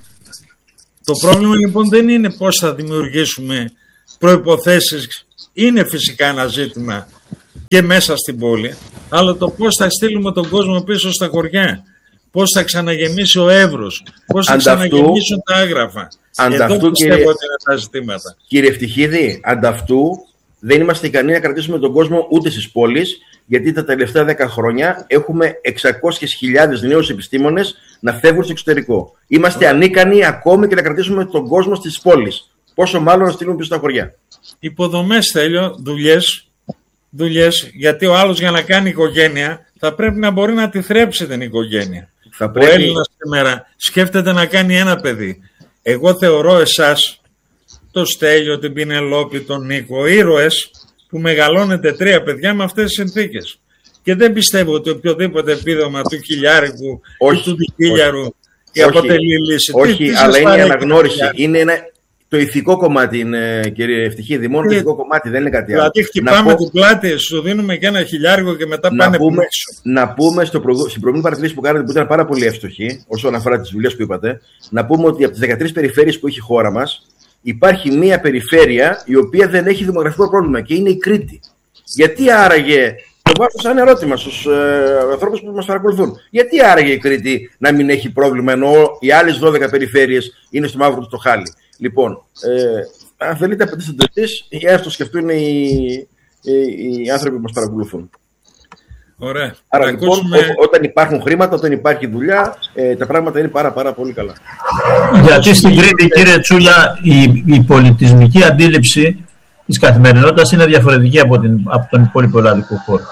Το πρόβλημα λοιπόν δεν είναι πώς θα δημιουργήσουμε προϋποθέσεις, είναι φυσικά ένα ζήτημα και μέσα στην πόλη, αλλά το πώς θα στείλουμε τον κόσμο πίσω στα χωριά, πώς θα ξαναγεμίσει ο Εύρος, πώς θα Ανταυτού, ξαναγεμίσουν τα άγραφα. Ανταυτού, Εδώ πιστεύω κύριε, ότι είναι τα ζητήματα. Κύριε Ευτυχίδη, ανταυτού δεν είμαστε ικανοί να κρατήσουμε τον κόσμο ούτε στις πόλεις, γιατί τα τελευταία δέκα χρόνια έχουμε εξακόσιες χιλιάδες νέους επιστήμονες να φεύγουν στο εξωτερικό. Είμαστε yeah. ανίκανοι ακόμη και να κρατήσουμε τον κόσμο στις πόλεις. Πόσο μάλλον να στείλουμε πίσω στα χωριά. Υποδομές, Τέλειο, δουλειές, δουλειές, γιατί ο άλλος για να κάνει οικογένεια θα πρέπει να μπορεί να τη θρέψει την οικογένεια. Θα πρέπει... Ο Έλληνας σήμερα σκέφτεται να κάνει ένα παιδί. Εγώ θεωρώ εσάς, το Στέλιο, την Πινελόπη, τον Νίκο, ήρωες που μεγαλώνετε τρία παιδιά με αυτές τις συνθήκες. Και δεν πιστεύω ότι οποιοδήποτε επίδομα του χιλιάρικου ή του διχίλιαρου η αποτελεί λύση. Όχι, τι, τι αλλά είναι η αναγνώριση. Είναι ένα, το ηθικό κομμάτι, είναι, κύριε Ευτυχίδη. Μόνο το ηθικό κομμάτι, δεν είναι κάτι άλλο. Δηλαδή, χτυπάμε την πλάτη, σου δίνουμε και ένα χιλιάρικο και μετά να πάνε πούμε, έξω. Να πούμε στο προ, στην προηγούμενη παρατηρήση που κάνατε, που ήταν πάρα πολύ εύστοχη, όσον αφορά τις δουλειές που είπατε, να πούμε ότι από τις δεκατρείς περιφέρειες που έχει η χώρα μας, υπάρχει μία περιφέρεια η οποία δεν έχει δημογραφικό πρόβλημα και είναι η Κρήτη. Γιατί άραγε, το βάζω σαν ερώτημα στους ε, ανθρώπους που μας παρακολουθούν, γιατί άραγε η Κρήτη να μην έχει πρόβλημα ενώ οι άλλες δώδεκα περιφέρειες είναι στο μαύρο του το χάλι. Λοιπόν, ε, αν θέλετε απαιτήσετε εσείς, ή ας το σκεφτούν οι, οι, οι άνθρωποι που μας παρακολουθούν. Ωραία. Άρα λοιπόν, ακούσουμε... ό, όταν υπάρχουν χρήματα, όταν υπάρχει δουλειά, ε, τα πράγματα είναι πάρα πάρα πολύ καλά. Γιατί στην Κρήτη, κύριε Τσούλια, η, η πολιτισμική αντίληψη της καθημερινότητας είναι διαφορετική από, την, από τον υπόλοιπο ελλαδικό χώρο.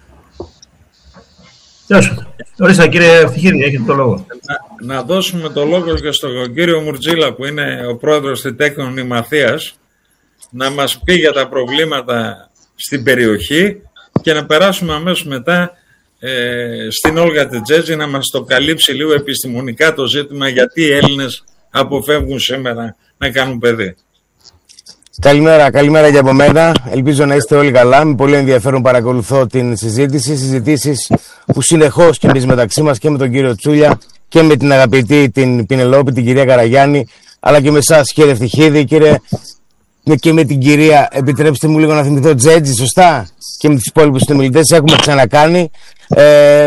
Ορίστε, κύριε Ευτυχίδη, έχετε το λόγο. Να, να δώσουμε το λόγο και στον κύριο Μουρτζίλα, που είναι ο πρόεδρος Τριτέκνων Ημαθίας, να μας πει για τα προβλήματα στην περιοχή και να περάσουμε αμέσως μετά ε, στην Όλγα Τετζέτζη να μας το καλύψει λίγο επιστημονικά το ζήτημα γιατί οι Έλληνες αποφεύγουν σήμερα να κάνουν παιδί. Καλημέρα, καλημέρα και από μένα. Ελπίζω να είστε όλοι καλά. Με πολύ ενδιαφέρον παρακολουθώ την συζήτηση. Συζητήσεις που συνεχώς και εμείς μεταξύ μας και με τον κύριο Τσούλια και με την αγαπητή την Πινελόπη, την κυρία Καραγιάννη, αλλά και με εσάς, κύριε Ευτυχίδη, κύριε, και με την κυρία, επιτρέψτε μου λίγο να θυμηθώ, Τζέτζη, σωστά, και με τους υπόλοιπους συνομιλητές έχουμε ξανακάνει. Ε,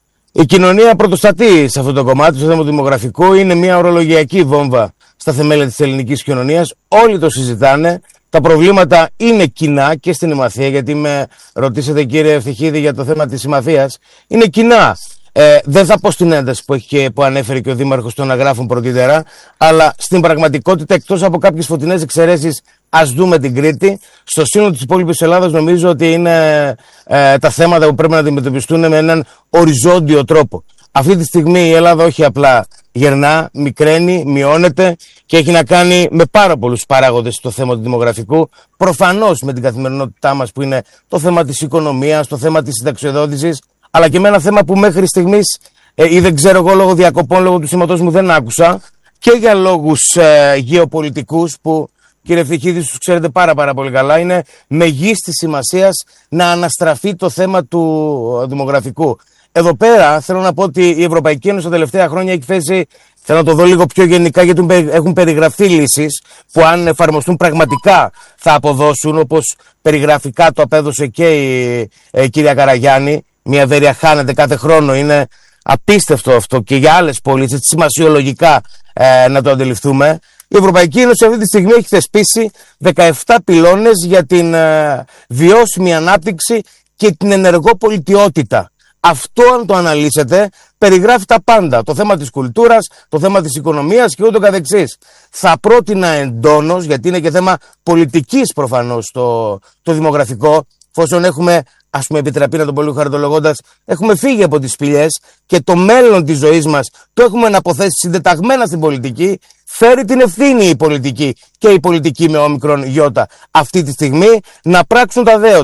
η κοινωνία πρωτοστατεί σε αυτό το κομμάτι, στο θέμα του δημογραφικού, είναι μια ορολογιακή βόμβα στα θεμέλια της ελληνικής κοινωνίας. Όλοι το συζητάνε. Τα προβλήματα είναι κοινά και στην Ημαθία, γιατί με ρωτήσατε, κύριε Ευτυχίδη, για το θέμα της Ημαθίας. Είναι κοινά. Ε, δεν θα πω στην ένταση που, έχει, που ανέφερε και ο Δήμαρχος των Αγράφων πρωτήτερα, αλλά στην πραγματικότητα, εκτός από κάποιες φωτεινές εξαιρέσεις, ας δούμε την Κρήτη. Στο σύνολο της υπόλοιπης Ελλάδας νομίζω ότι είναι ε, τα θέματα που πρέπει να αντιμετωπιστούν με έναν οριζόντιο τρόπο. Αυτή τη στιγμή η Ελλάδα όχι απλά γερνά, μικραίνει, μειώνεται και έχει να κάνει με πάρα πολλούς παράγοντες το θέμα του δημογραφικού. Προφανώς με την καθημερινότητά μας που είναι το θέμα της οικονομίας, το θέμα της συνταξιοδότησης, αλλά και με ένα θέμα που μέχρι στιγμής ε, ή δεν ξέρω εγώ λόγω διακοπών, λόγω του σήματός μου δεν άκουσα, και για λόγους ε, γεωπολιτικούς που, κύριε Ευτυχίδη, τους ξέρετε πάρα πάρα πολύ καλά, είναι μεγίστης σημασίας να αναστραφεί το θέμα του δημογραφικού. Εδώ πέρα θέλω να πω ότι η Ευρωπαϊκή Ένωση τα τελευταία χρόνια έχει θέσει, θέλω να το δω λίγο πιο γενικά, γιατί έχουν περιγραφεί λύσεις που αν εφαρμοστούν πραγματικά θα αποδώσουν, όπως περιγραφικά το απέδωσε και η ε, κυρία Καραγιάννη. Μια βέρεια χάνεται κάθε χρόνο, είναι απίστευτο αυτό και για άλλες πόλεις, έτσι σημασιολογικά ε, να το αντιληφθούμε. Η Ευρωπαϊκή Ένωση αυτή τη στιγμή έχει θεσπίσει δεκαεπτά πυλώνες για την ε, βιώσιμη ανάπτυξη και την ενεργό πολιτιότητα. Αυτό, αν το αναλύσετε, περιγράφει τα πάντα. Το θέμα της κουλτούρας, το θέμα της οικονομίας και ούτω καθεξής. Θα πρότεινα εντόνως, γιατί είναι και θέμα πολιτικής προφανώς το, το δημογραφικό, εφόσον έχουμε, ας πούμε, επιτραπεί να τον πολύ χαρτολογώντας, έχουμε φύγει από τις σπηλιές και το μέλλον της ζωής μας το έχουμε αναποθέσει συντεταγμένα στην πολιτική. Φέρει την ευθύνη η πολιτική και η πολιτική με όμικρον γιώτα αυτή τη στιγμή να πράξουν τα δέοντα.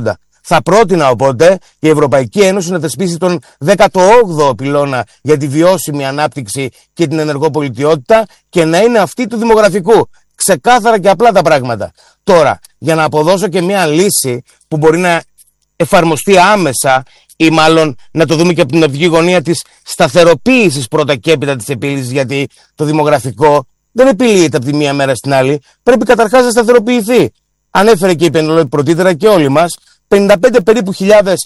Θα πρότεινα οπότε η Ευρωπαϊκή Ένωση να θεσπίσει τον δέκατο όγδοο πυλώνα για τη βιώσιμη ανάπτυξη και την ενεργό πολιτιότητα και να είναι αυτή του δημογραφικού. Ξεκάθαρα και απλά τα πράγματα. Τώρα, για να αποδώσω και μια λύση που μπορεί να εφαρμοστεί άμεσα ή μάλλον να το δούμε και από την οπτική γωνία της σταθεροποίησης πρώτα και έπειτα της επίλυσης, γιατί το δημογραφικό δεν επιλύεται από τη μία μέρα στην άλλη, πρέπει καταρχάς να σταθεροποιηθεί. Ανέφερε και η Πενελόπη πρωτήτερα και όλοι μας, πενήντα πέντε περίπου χιλιάδες